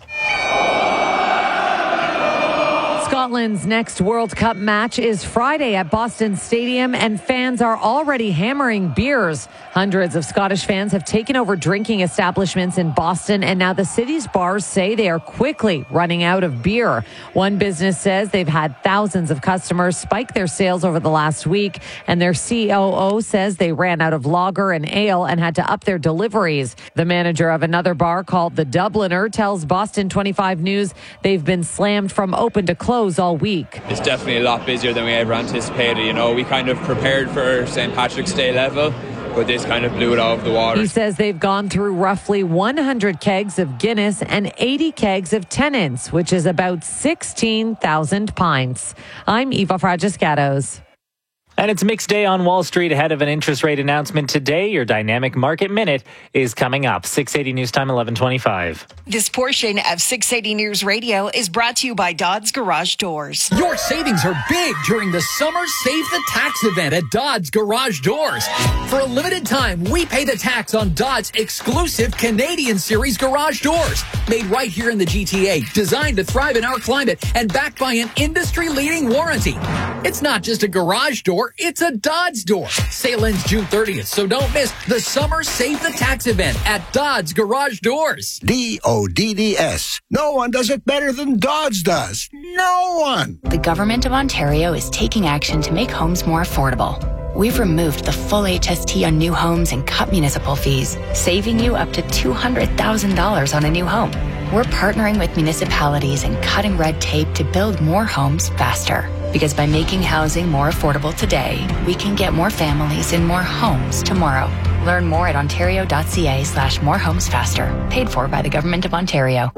[SPEAKER 26] Scotland's next World Cup match is Friday at Boston Stadium, and fans are already hammering beers. Hundreds of Scottish fans have taken over drinking establishments in Boston, and now the city's bars say they are quickly running out of beer. One business says they've had thousands of customers spike their sales over the last week, and their C O O says they ran out of lager and ale and had to up their deliveries. The manager of another bar called the Dubliner tells Boston twenty-five News they've been slammed from open to close all week.
[SPEAKER 13] It's definitely a lot busier than we ever anticipated. You know, we kind of prepared for Saint Patrick's Day level, but this kind of blew it out of the water.
[SPEAKER 26] He says they've gone through roughly one hundred kegs of Guinness and eighty kegs of Tennent's, which is about sixteen thousand pints. I'm Eva Fragiscatos.
[SPEAKER 9] And it's a mixed day on Wall Street ahead of an interest rate announcement today. Your Dynamic Market Minute is coming up. six eighty News Time, eleven twenty-five.
[SPEAKER 23] This portion of six eighty News Radio is brought to you by Dodds Garage Doors.
[SPEAKER 3] Your savings are big during the Summer Save the Tax event at Dodds Garage Doors. For a limited time, we pay the tax on Dodds exclusive Canadian Series garage doors. Made right here in the G T A, designed to thrive in our climate, and backed by an industry-leading warranty. It's not just a garage door, it's a Dodds door. Sale ends June thirtieth, so don't miss the Summer Save the Tax event at Dodds Garage Doors.
[SPEAKER 24] D O D D S. No one does it better than Dodds does. No one.
[SPEAKER 25] The Government of Ontario is taking action to make homes more affordable. We've removed the full H S T on new homes and cut municipal fees, saving you up to two hundred thousand dollars on a new home. We're partnering with municipalities and cutting red tape to build more homes faster. Because by making housing more affordable today, we can get more families in more homes tomorrow. Learn more at ontario.ca slash more homes faster. Paid for by the Government of Ontario.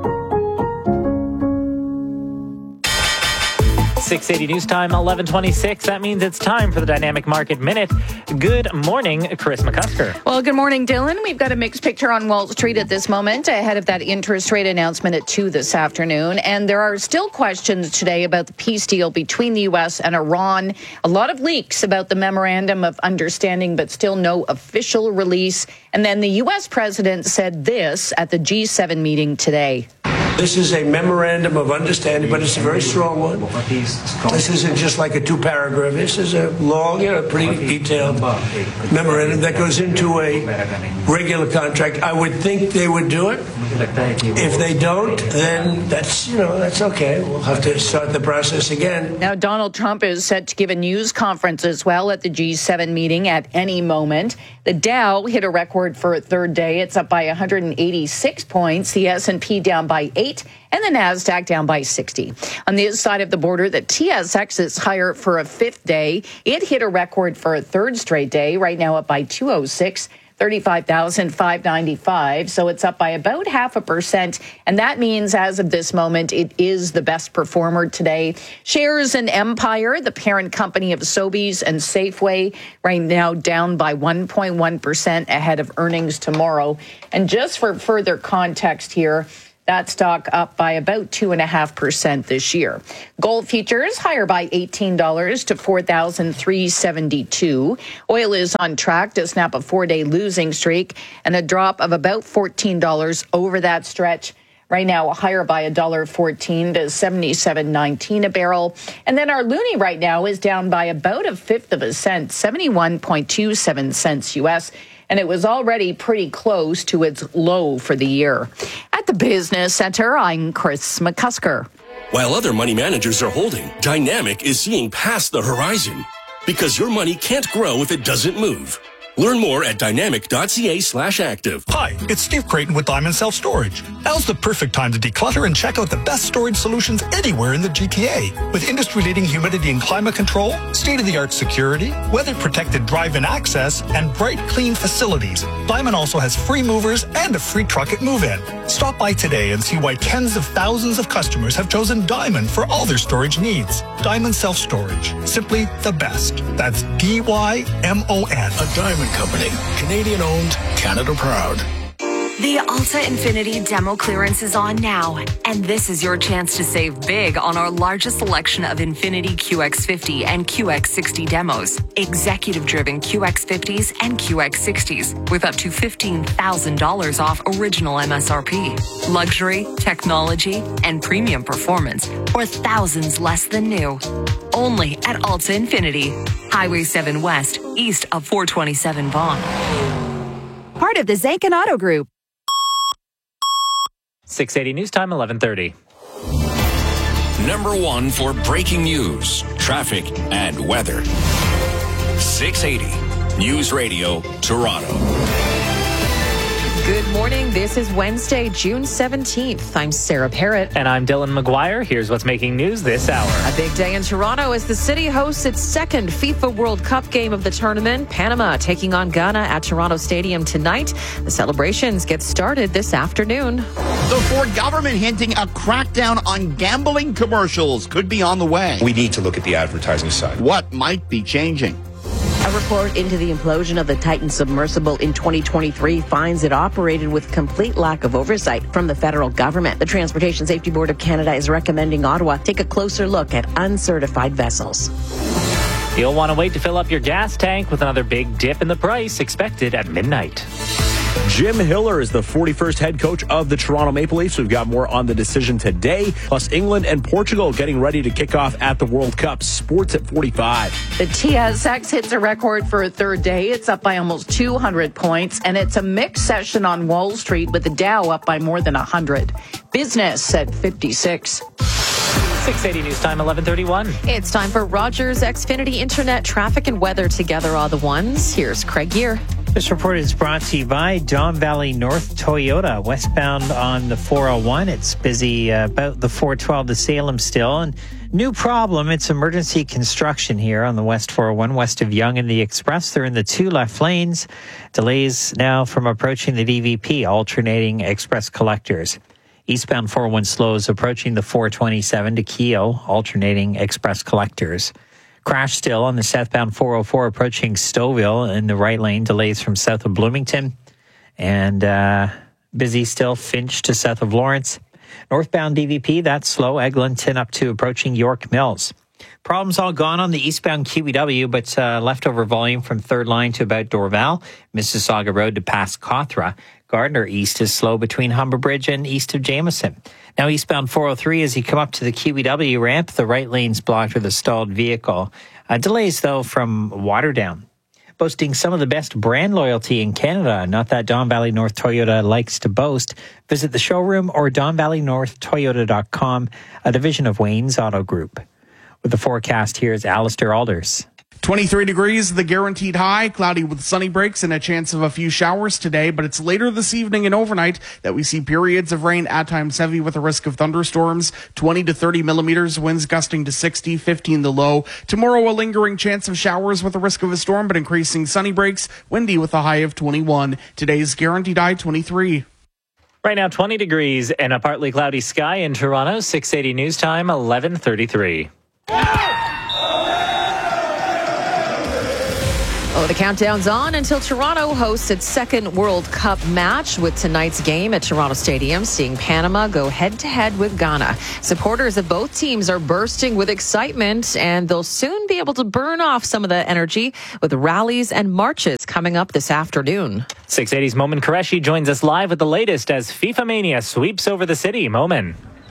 [SPEAKER 9] six eighty News Time, eleven twenty-six. That means it's time for the Dynamic Market Minute. Good morning, Chris McCusker.
[SPEAKER 27] Well, good morning, Dylan. We've got a mixed picture on Wall Street at this moment ahead of that interest rate announcement at two this afternoon. And there are still questions today about the peace deal between the U S and Iran. A lot of leaks about the memorandum of understanding, but still no official release. And then the U S president said this at the G seven meeting today.
[SPEAKER 29] This is a memorandum of understanding, but it's a very strong one. This isn't just like a two-paragraph. This is a long, you know, pretty detailed memorandum that goes into a regular contract. I would think they would do it. If they don't, then that's, you know, that's okay. We'll have to start the process again.
[SPEAKER 27] Now, Donald Trump is set to give a news conference as well at the G seven meeting at any moment. The Dow hit a record for a third day. It's up by one hundred eighty-six points. The S and P down by eight. eight, and the NASDAQ down by sixty. On this side of the border, the T S X is higher for a fifth day. It hit a record for a third straight day, right now up by two oh six. thirty-five thousand five hundred ninety-five, so it's up by about half a percent, and that means as of this moment, it is the best performer today. Shares in Empire, the parent company of Sobeys and Safeway, right now down by one point one percent ahead of earnings tomorrow. And just for further context here, that stock up by about two point five percent this year. Gold futures higher by eighteen dollars to four thousand three hundred seventy-two dollars. Oil is on track to snap a four-day losing streak and a drop of about fourteen dollars over that stretch. Right now, higher by one dollar fourteen to seventy-seven nineteen a barrel. And then our loonie right now is down by about a fifth of a cent, seventy-one point two seven cents U S, and it was already pretty close to its low for the year. At the Business Center, I'm Chris McCusker.
[SPEAKER 1] While other money managers are holding, Dynamic is seeing past the horizon. Because your money can't grow if it doesn't move. Learn more at dynamic.ca slash active.
[SPEAKER 11] Hi, it's Steve Creighton with Diamond Self Storage. Now's the perfect time to declutter and check out the best storage solutions anywhere in the G T A. With industry-leading humidity and climate control, state-of-the-art security, weather-protected drive-in access, and bright, clean facilities, Diamond also has free movers and a free truck at move-in. Stop by today and see why tens of thousands of customers have chosen Diamond for all their storage needs. Diamond Self Storage. Simply the best. That's D Y M O N.
[SPEAKER 24] A Diamond Company. Canadian owned, Canada proud.
[SPEAKER 22] The Alta Infiniti demo clearance is on now, and this is your chance to save big on our largest selection of Infiniti Q X fifty and Q X sixty demos. Executive-driven Q X fifties and Q X sixties with up to fifteen thousand dollars off original M S R P. Luxury, technology, and premium performance, or thousands less than new. Only at Alta Infiniti. Highway seven West, east of four twenty-seven Vaughan.
[SPEAKER 12] Part of the Zankin Auto Group.
[SPEAKER 9] six eighty News Time, eleven thirty.
[SPEAKER 3] Number one for breaking news, traffic, and weather. six eighty News Radio, Toronto.
[SPEAKER 2] Good morning. This is Wednesday, June seventeenth. I'm Sarah Parrott.
[SPEAKER 9] And I'm Dylan McGuire. Here's what's making news this hour.
[SPEAKER 2] A big day in Toronto as the city hosts its second FIFA World Cup game of the tournament. Panama taking on Ghana at Toronto Stadium tonight. The celebrations get started this afternoon.
[SPEAKER 14] The Ford government hinting a crackdown on gambling commercials could be on the way.
[SPEAKER 15] We need to look at the advertising side.
[SPEAKER 14] What might be changing?
[SPEAKER 16] A report into the implosion of the Titan submersible in twenty twenty-three finds it operated with complete lack of oversight from the federal government. The Transportation Safety Board of Canada is recommending Ottawa take a closer look at uncertified vessels.
[SPEAKER 9] You'll want to wait to fill up your gas tank with another big dip in the price expected at midnight.
[SPEAKER 8] Jim Hiller is the forty-first head coach of the Toronto Maple Leafs. We've got more on the decision today. Plus, England and Portugal getting ready to kick off at the World Cup. Sports at forty-five.
[SPEAKER 27] The T S X hits a record for a third day. It's up by almost two hundred points, and it's a mixed session on Wall Street with the Dow up by more than one hundred. Business at fifty-six.
[SPEAKER 9] six eighty News Time, eleven thirty-one.
[SPEAKER 2] It's time for Rogers Xfinity Internet traffic and weather together all the ones. Here's Craig Gear.
[SPEAKER 19] This report is brought to you by Don Valley North Toyota. Westbound on the four oh one. It's busy uh, about the four twelve to Salem still. And new problem, it's emergency construction here on the West four oh one, west of Yonge and the Express. They're in the two left lanes. Delays now from approaching the D V P, alternating express collectors. Eastbound four oh one slows approaching the four twenty-seven to Keogh, alternating express collectors. Crash still on the southbound four oh four approaching Stouffville in the right lane. Delays from south of Bloomington. And uh, busy still Finch to south of Lawrence. Northbound D V P, that's slow. Eglinton up to approaching York Mills. Problems all gone on the eastbound Q E W, but uh, leftover volume from third line to about Dorval. Mississauga Road to past Cawthra. Gardner East is slow between Humber Bridge and east of Jameson. Now eastbound four oh three as you come up to the Q E W ramp, the right lane's blocked with a stalled vehicle. Uh, delays, though, from Waterdown. Boasting some of the best brand loyalty in Canada, not that Don Valley North Toyota likes to boast. Visit the showroom or don valley north toyota dot com, a division of Wayne's Auto Group. With the forecast, here's Alistair Alders.
[SPEAKER 4] twenty-three degrees, the guaranteed high, cloudy with sunny breaks and a chance of a few showers today, but it's later this evening and overnight that we see periods of rain, at times heavy with a risk of thunderstorms, twenty to thirty millimeters, winds gusting to sixty, fifteen the low. Tomorrow, a lingering chance of showers with a risk of a storm, but increasing sunny breaks, windy with a high of twenty-one. Today's guaranteed high, twenty-three.
[SPEAKER 9] Right now, twenty degrees and a partly cloudy sky in Toronto. six eighty News Time, eleven thirty-three.
[SPEAKER 2] Oh, the countdown's on until Toronto hosts its second World Cup match, with tonight's game at Toronto Stadium seeing Panama go head-to-head with Ghana. Supporters of both teams are bursting with excitement, and they'll soon be able to burn off some of the energy with rallies and marches coming up this afternoon.
[SPEAKER 9] six eighty's Momin Qureshi joins us live with the latest as FIFA Mania sweeps over the city. Momin.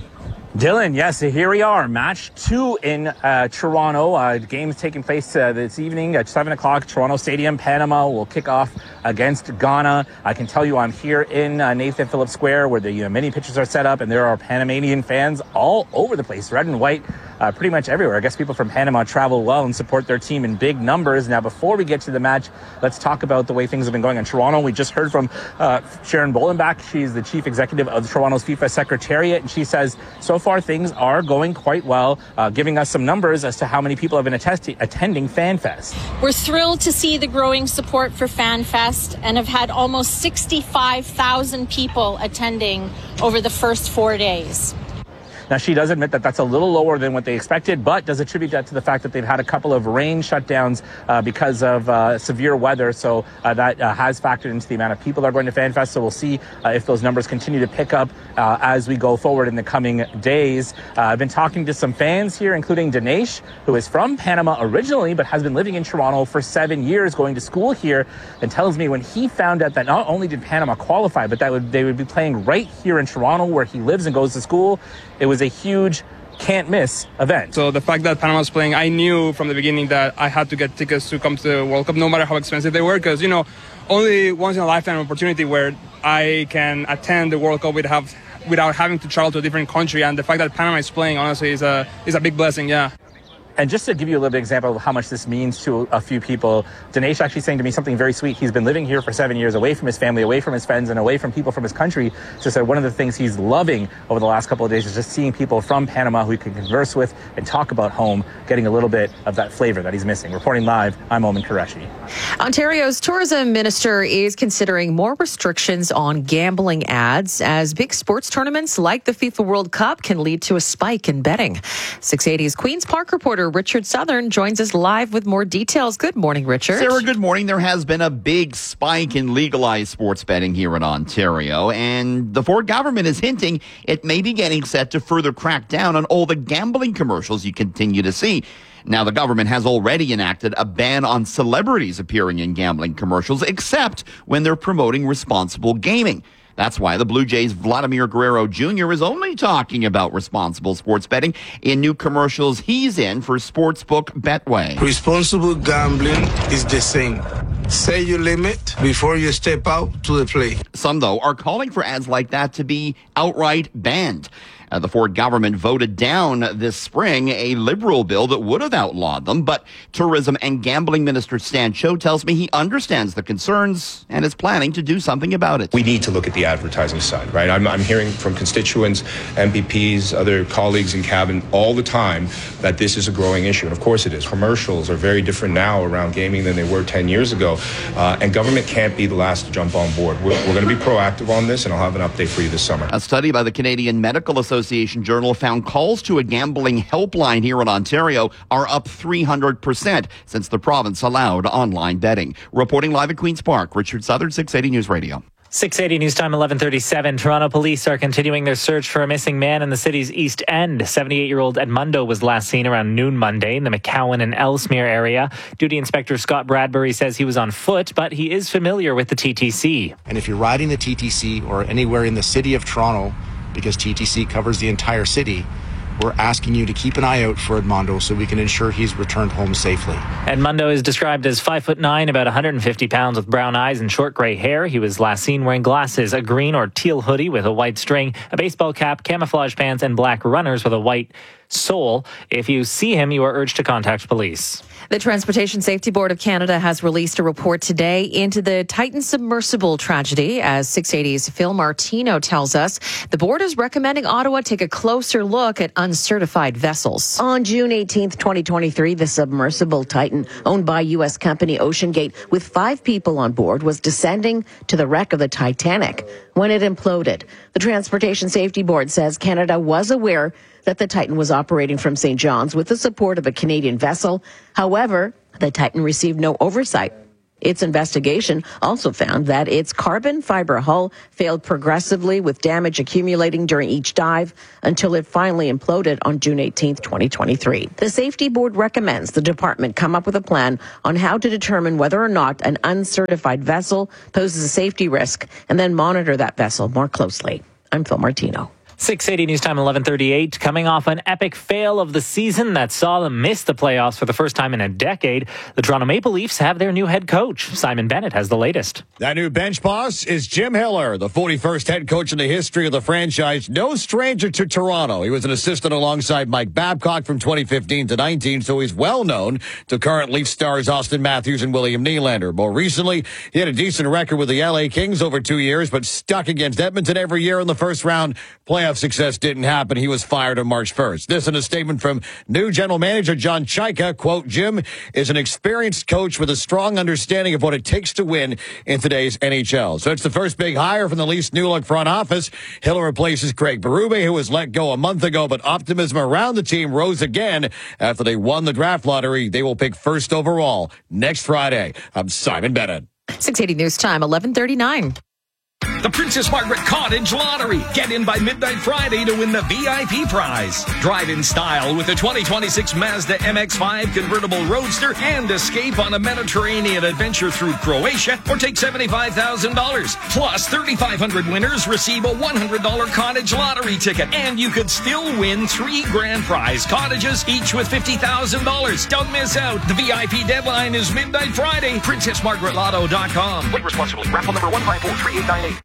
[SPEAKER 5] Dylan, yes, here we are. Match two in uh, Toronto. Uh, game's taking place uh, this evening at seven o'clock. Toronto Stadium. Panama will kick off against Ghana. I can tell you I'm here in uh, Nathan Phillips Square, where the you know, many pitches are set up, and there are Panamanian fans all over the place, red and white, uh, pretty much everywhere. I guess people from Panama travel well and support their team in big numbers. Now, before we get to the match, let's talk about the way things have been going in Toronto. We just heard from uh, Sharon Bolenbach. She's the chief executive of Toronto's FIFA Secretariat, and she says, so far things are going quite well, uh, giving us some numbers as to how many people have been attesti- attending FanFest.
[SPEAKER 6] We're thrilled to see the growing support for FanFest and have had almost sixty-five thousand people attending over the first four days.
[SPEAKER 5] Now, she does admit that that's a little lower than what they expected, but does attribute that to the fact that they've had a couple of rain shutdowns uh, because of uh, severe weather. So uh, that uh, has factored into the amount of people that are going to FanFest. So we'll see uh, if those numbers continue to pick up uh, as we go forward in the coming days. Uh, I've been talking to some fans here, including Dinesh, who is from Panama originally, but has been living in Toronto for seven years, going to school here, and tells me when he found out that not only did Panama qualify, but that would, they would be playing right here in Toronto, where he lives and goes to school, it was a huge can't miss event.
[SPEAKER 10] So the fact that Panama was playing, I knew from the beginning that I had to get tickets to come to the World Cup, no matter how expensive they were, because, you know, only once in a lifetime opportunity where I can attend the World Cup without, without having to travel to a different country. And the fact that Panama is playing, honestly, is a, is a big blessing, yeah.
[SPEAKER 5] And just to give you a little bit of example of how much this means to a few people, Dinesh actually saying to me something very sweet. He's been living here for seven years, away from his family, away from his friends, and away from people from his country. So, so one of the things he's loving over the last couple of days is just seeing people from Panama who he can converse with and talk about home, getting a little bit of that flavor that he's missing. Reporting live, I'm Momin Qureshi.
[SPEAKER 2] Ontario's tourism minister is considering more restrictions on gambling ads, as big sports tournaments like the FIFA World Cup can lead to a spike in betting. six eighty's Queen's Park reporter Richard Southern joins us live with more details. Good morning, Richard.
[SPEAKER 14] Sarah, good morning. There has been a big spike in legalized sports betting here in Ontario, and the Ford government is hinting it may be getting set to further crack down on all the gambling commercials you continue to see. Now, the government has already enacted a ban on celebrities appearing in gambling commercials, except when they're promoting responsible gaming. That's why the Blue Jays' Vladimir Guerrero Junior is only talking about responsible sports betting in new commercials he's in for Sportsbook Betway.
[SPEAKER 17] Responsible gambling is the same. Say your limit before you step out to the plate.
[SPEAKER 14] Some, though, are calling for ads like that to be outright banned. Uh, the Ford government voted down this spring a Liberal bill that would have outlawed them, but Tourism and Gambling Minister Stan Cho tells me he understands the concerns and is planning to do something about it.
[SPEAKER 15] We need to look at the advertising side, right? I'm, I'm hearing from constituents, M P Ps, other colleagues in cabinet all the time that this is a growing issue. And of course it is. Commercials are very different now around gaming than they were ten years ago. Uh, and government can't be the last to jump on board. We're, we're going to be proactive on this, and I'll have an update for you this summer.
[SPEAKER 14] A study by the Canadian Medical Association Journal found calls to a gambling helpline here in Ontario are up three hundred percent since the province allowed online betting. Reporting live at Queen's Park, Richard Southern, six eighty News Radio.
[SPEAKER 9] six eighty News Time, eleven thirty-seven. Toronto police are continuing their search for a missing man in the city's East End. seventy-eight-year-old Edmundo was last seen around noon Monday in the McCowan and Ellesmere area. Duty Inspector Scott Bradbury says he was on foot, but he is familiar with the T T C.
[SPEAKER 18] And if you're riding the T T C or anywhere in the city of Toronto, because T T C covers the entire city, we're asking you to keep an eye out for Edmundo so we can ensure he's returned home safely.
[SPEAKER 9] Edmundo is described as five foot nine, about one hundred fifty pounds, with brown eyes and short gray hair. He was last seen wearing glasses, a green or teal hoodie with a white string, a baseball cap, camouflage pants, and black runners with a white sole. If you see him, you are urged to contact police.
[SPEAKER 2] The Transportation Safety Board of Canada has released a report today into the Titan submersible tragedy. As six eighty's Phil Martino tells us, the board is recommending Ottawa take a closer look at uncertified vessels.
[SPEAKER 16] On June eighteenth, twenty twenty-three, the submersible Titan, owned by U S company OceanGate, with five people on board, was descending to the wreck of the Titanic when it imploded. The Transportation Safety Board says Canada was aware that the Titan was operating from Saint John's with the support of a Canadian vessel. However, the Titan received no oversight. Its investigation also found that its carbon fiber hull failed progressively, with damage accumulating during each dive until it finally imploded on June eighteenth, twenty twenty-three. The Safety Board recommends the department come up with a plan on how to determine whether or not an uncertified vessel poses a safety risk and then monitor that vessel more closely. I'm Phil Martino.
[SPEAKER 9] six eighty News Time, eleven thirty-eight. Coming off an epic fail of the season that saw them miss the playoffs for the first time in a decade, the Toronto Maple Leafs have their new head coach. Simon Bennett has the latest.
[SPEAKER 7] That new bench boss is Jim Hiller, the forty-first head coach in the history of the franchise. No stranger to Toronto. He was an assistant alongside Mike Babcock from twenty fifteen to nineteen, so he's well known to current Leaf stars Austin Matthews and William Nylander. More recently, he had a decent record with the L A Kings over two years, but stuck against Edmonton every year in the first round. Playoff success didn't happen. He was fired on March first. This in a statement from new general manager John Chaika. Quote, Jim is an experienced coach with a strong understanding of what it takes to win in today's N H L. So it's the first big hire from the Leafs' new look front office. Hiller replaces Craig Berube, who was let go a month ago, but optimism around the team rose again after they won the draft lottery. They will pick first overall next Friday. I'm Simon Bennett.
[SPEAKER 2] six eighty News Time, eleven thirty-nine.
[SPEAKER 3] The Princess Margaret Cottage Lottery. Get in by midnight Friday to win the V I P prize. Drive in style with the twenty twenty-six Mazda M X five convertible roadster and escape on a Mediterranean adventure through Croatia or take seventy-five thousand dollars. Plus, thirty-five hundred winners receive a one hundred dollars cottage lottery ticket. And you could still win three grand prize cottages, each with fifty thousand dollars. Don't miss out. The V I P deadline is midnight Friday. princess margaret lotto dot com. Wait responsibly. Raffle number one five four three eight nine eight.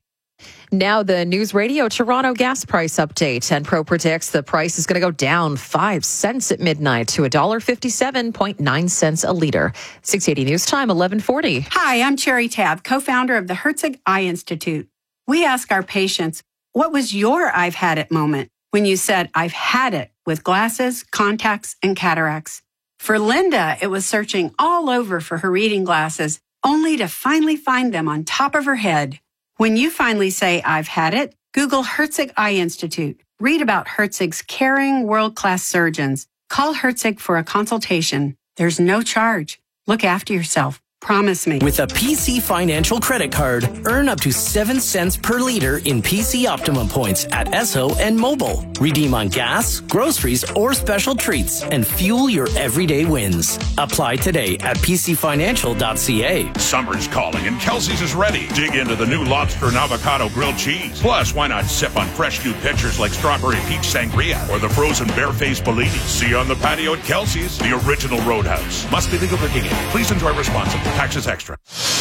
[SPEAKER 2] Now the News Radio Toronto gas price update. Enpro predicts the price is going to go down five cents at midnight to one dollar fifty-seven point nine cents a litre. six eighty News Time, eleven forty.
[SPEAKER 13] Hi, I'm Cherry Tab, co-founder of the Herzig Eye Institute. We ask our patients, what was your I've had it moment when you said, I've had it with glasses, contacts, and cataracts? For Linda, it was searching all over for her reading glasses, only to finally find them on top of her head. When you finally say, I've had it, Google Herzig Eye Institute. Read about Herzig's caring, world-class surgeons. Call Herzig for a consultation. There's no charge. Look after yourself. Promise me.
[SPEAKER 20] With a P C Financial credit card, earn up to seven cents per liter in P C Optimum points at Esso and Mobile. Redeem on gas, groceries, or special treats and fuel your everyday wins. Apply today at p c financial dot c a.
[SPEAKER 21] Summer's calling and Kelsey's is ready. Dig into the new lobster and avocado grilled cheese. Plus, why not sip on fresh new pitchers like strawberry peach sangria or the frozen barefaced Bellini? See you on the patio at Kelsey's, the original Roadhouse. Must be legal drinking age. Please enjoy responsibly. Taxes extra.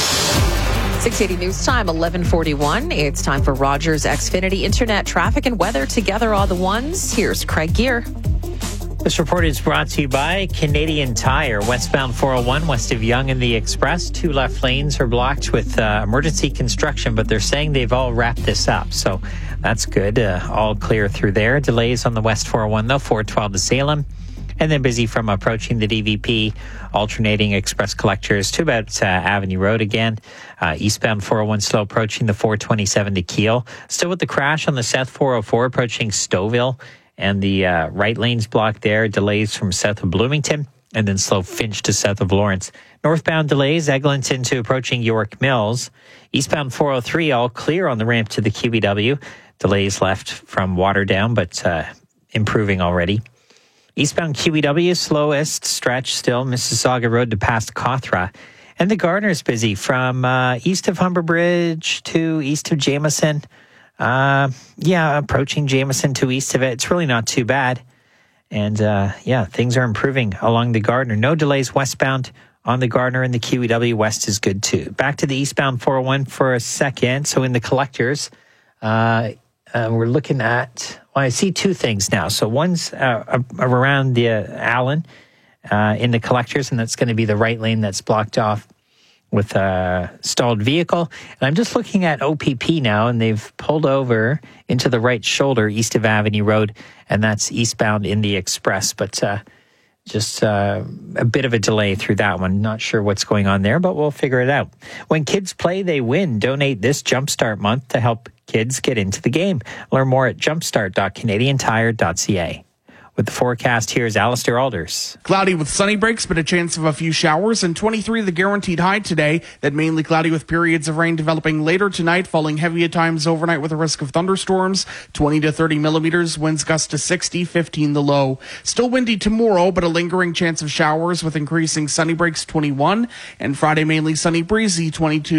[SPEAKER 2] six eighty News Time, eleven forty-one. It's time for Rogers Xfinity Internet traffic and weather together all the ones. Here's Craig Gear.
[SPEAKER 9] This report is brought to you by Canadian Tire. Westbound four oh one, west of Yonge and the Express. Two left lanes are blocked with uh, emergency construction, but they're saying they've all wrapped this up. So that's good. Uh, all clear through there. Delays on the West four oh one, though, four twelve to Salem. And then busy from approaching the D V P, alternating express collectors to about uh, Avenue Road again. Uh, eastbound four oh one slow approaching the four twenty-seven to Keele. Still with the crash on the South four oh four approaching Stouffville. And the uh, right lane's blocked there. Delays from south of Bloomington. And then slow Finch to south of Lawrence. Northbound delays, Eglinton to approaching York Mills. Eastbound four oh three all clear on the ramp to the Q B W. Delays left from Waterdown, but uh, improving already. Eastbound Q E W, slowest stretch still, Mississauga Road to past Cawthra. And the Gardner's busy from uh, east of Humber Bridge to east of Jameson. Uh, yeah, approaching Jameson to east of it. It's really not too bad. And uh, yeah, things are improving along the Gardner. No delays westbound on the Gardner, and the Q E W West is good too. Back to the eastbound four oh one for a second. So in the collectors, uh, uh, we're looking at... Well, I see two things now. So one's uh, around the uh, Allen uh, in the collectors, and that's going to be the right lane that's blocked off with a stalled vehicle. And I'm just looking at O P P now, and they've pulled over into the right shoulder east of Avenue Road, and that's eastbound in the Express. But uh, just uh, a bit of a delay through that one. Not sure what's going on there, but we'll figure it out. When kids play, they win. Donate this Jumpstart month to help kids get into the game. Learn more at jumpstart dot canadian tire dot c a. With the forecast, here's Alistair Alders.
[SPEAKER 4] Cloudy with sunny breaks, but a chance of a few showers, and twenty-three the guaranteed high today. That mainly cloudy with periods of rain developing later tonight, falling heavy at times overnight with a risk of thunderstorms. twenty to thirty millimeters, winds gust to sixty, fifteen the low. Still windy tomorrow, but a lingering chance of showers with increasing sunny breaks, twenty-one. And Friday mainly sunny breezy, twenty-two.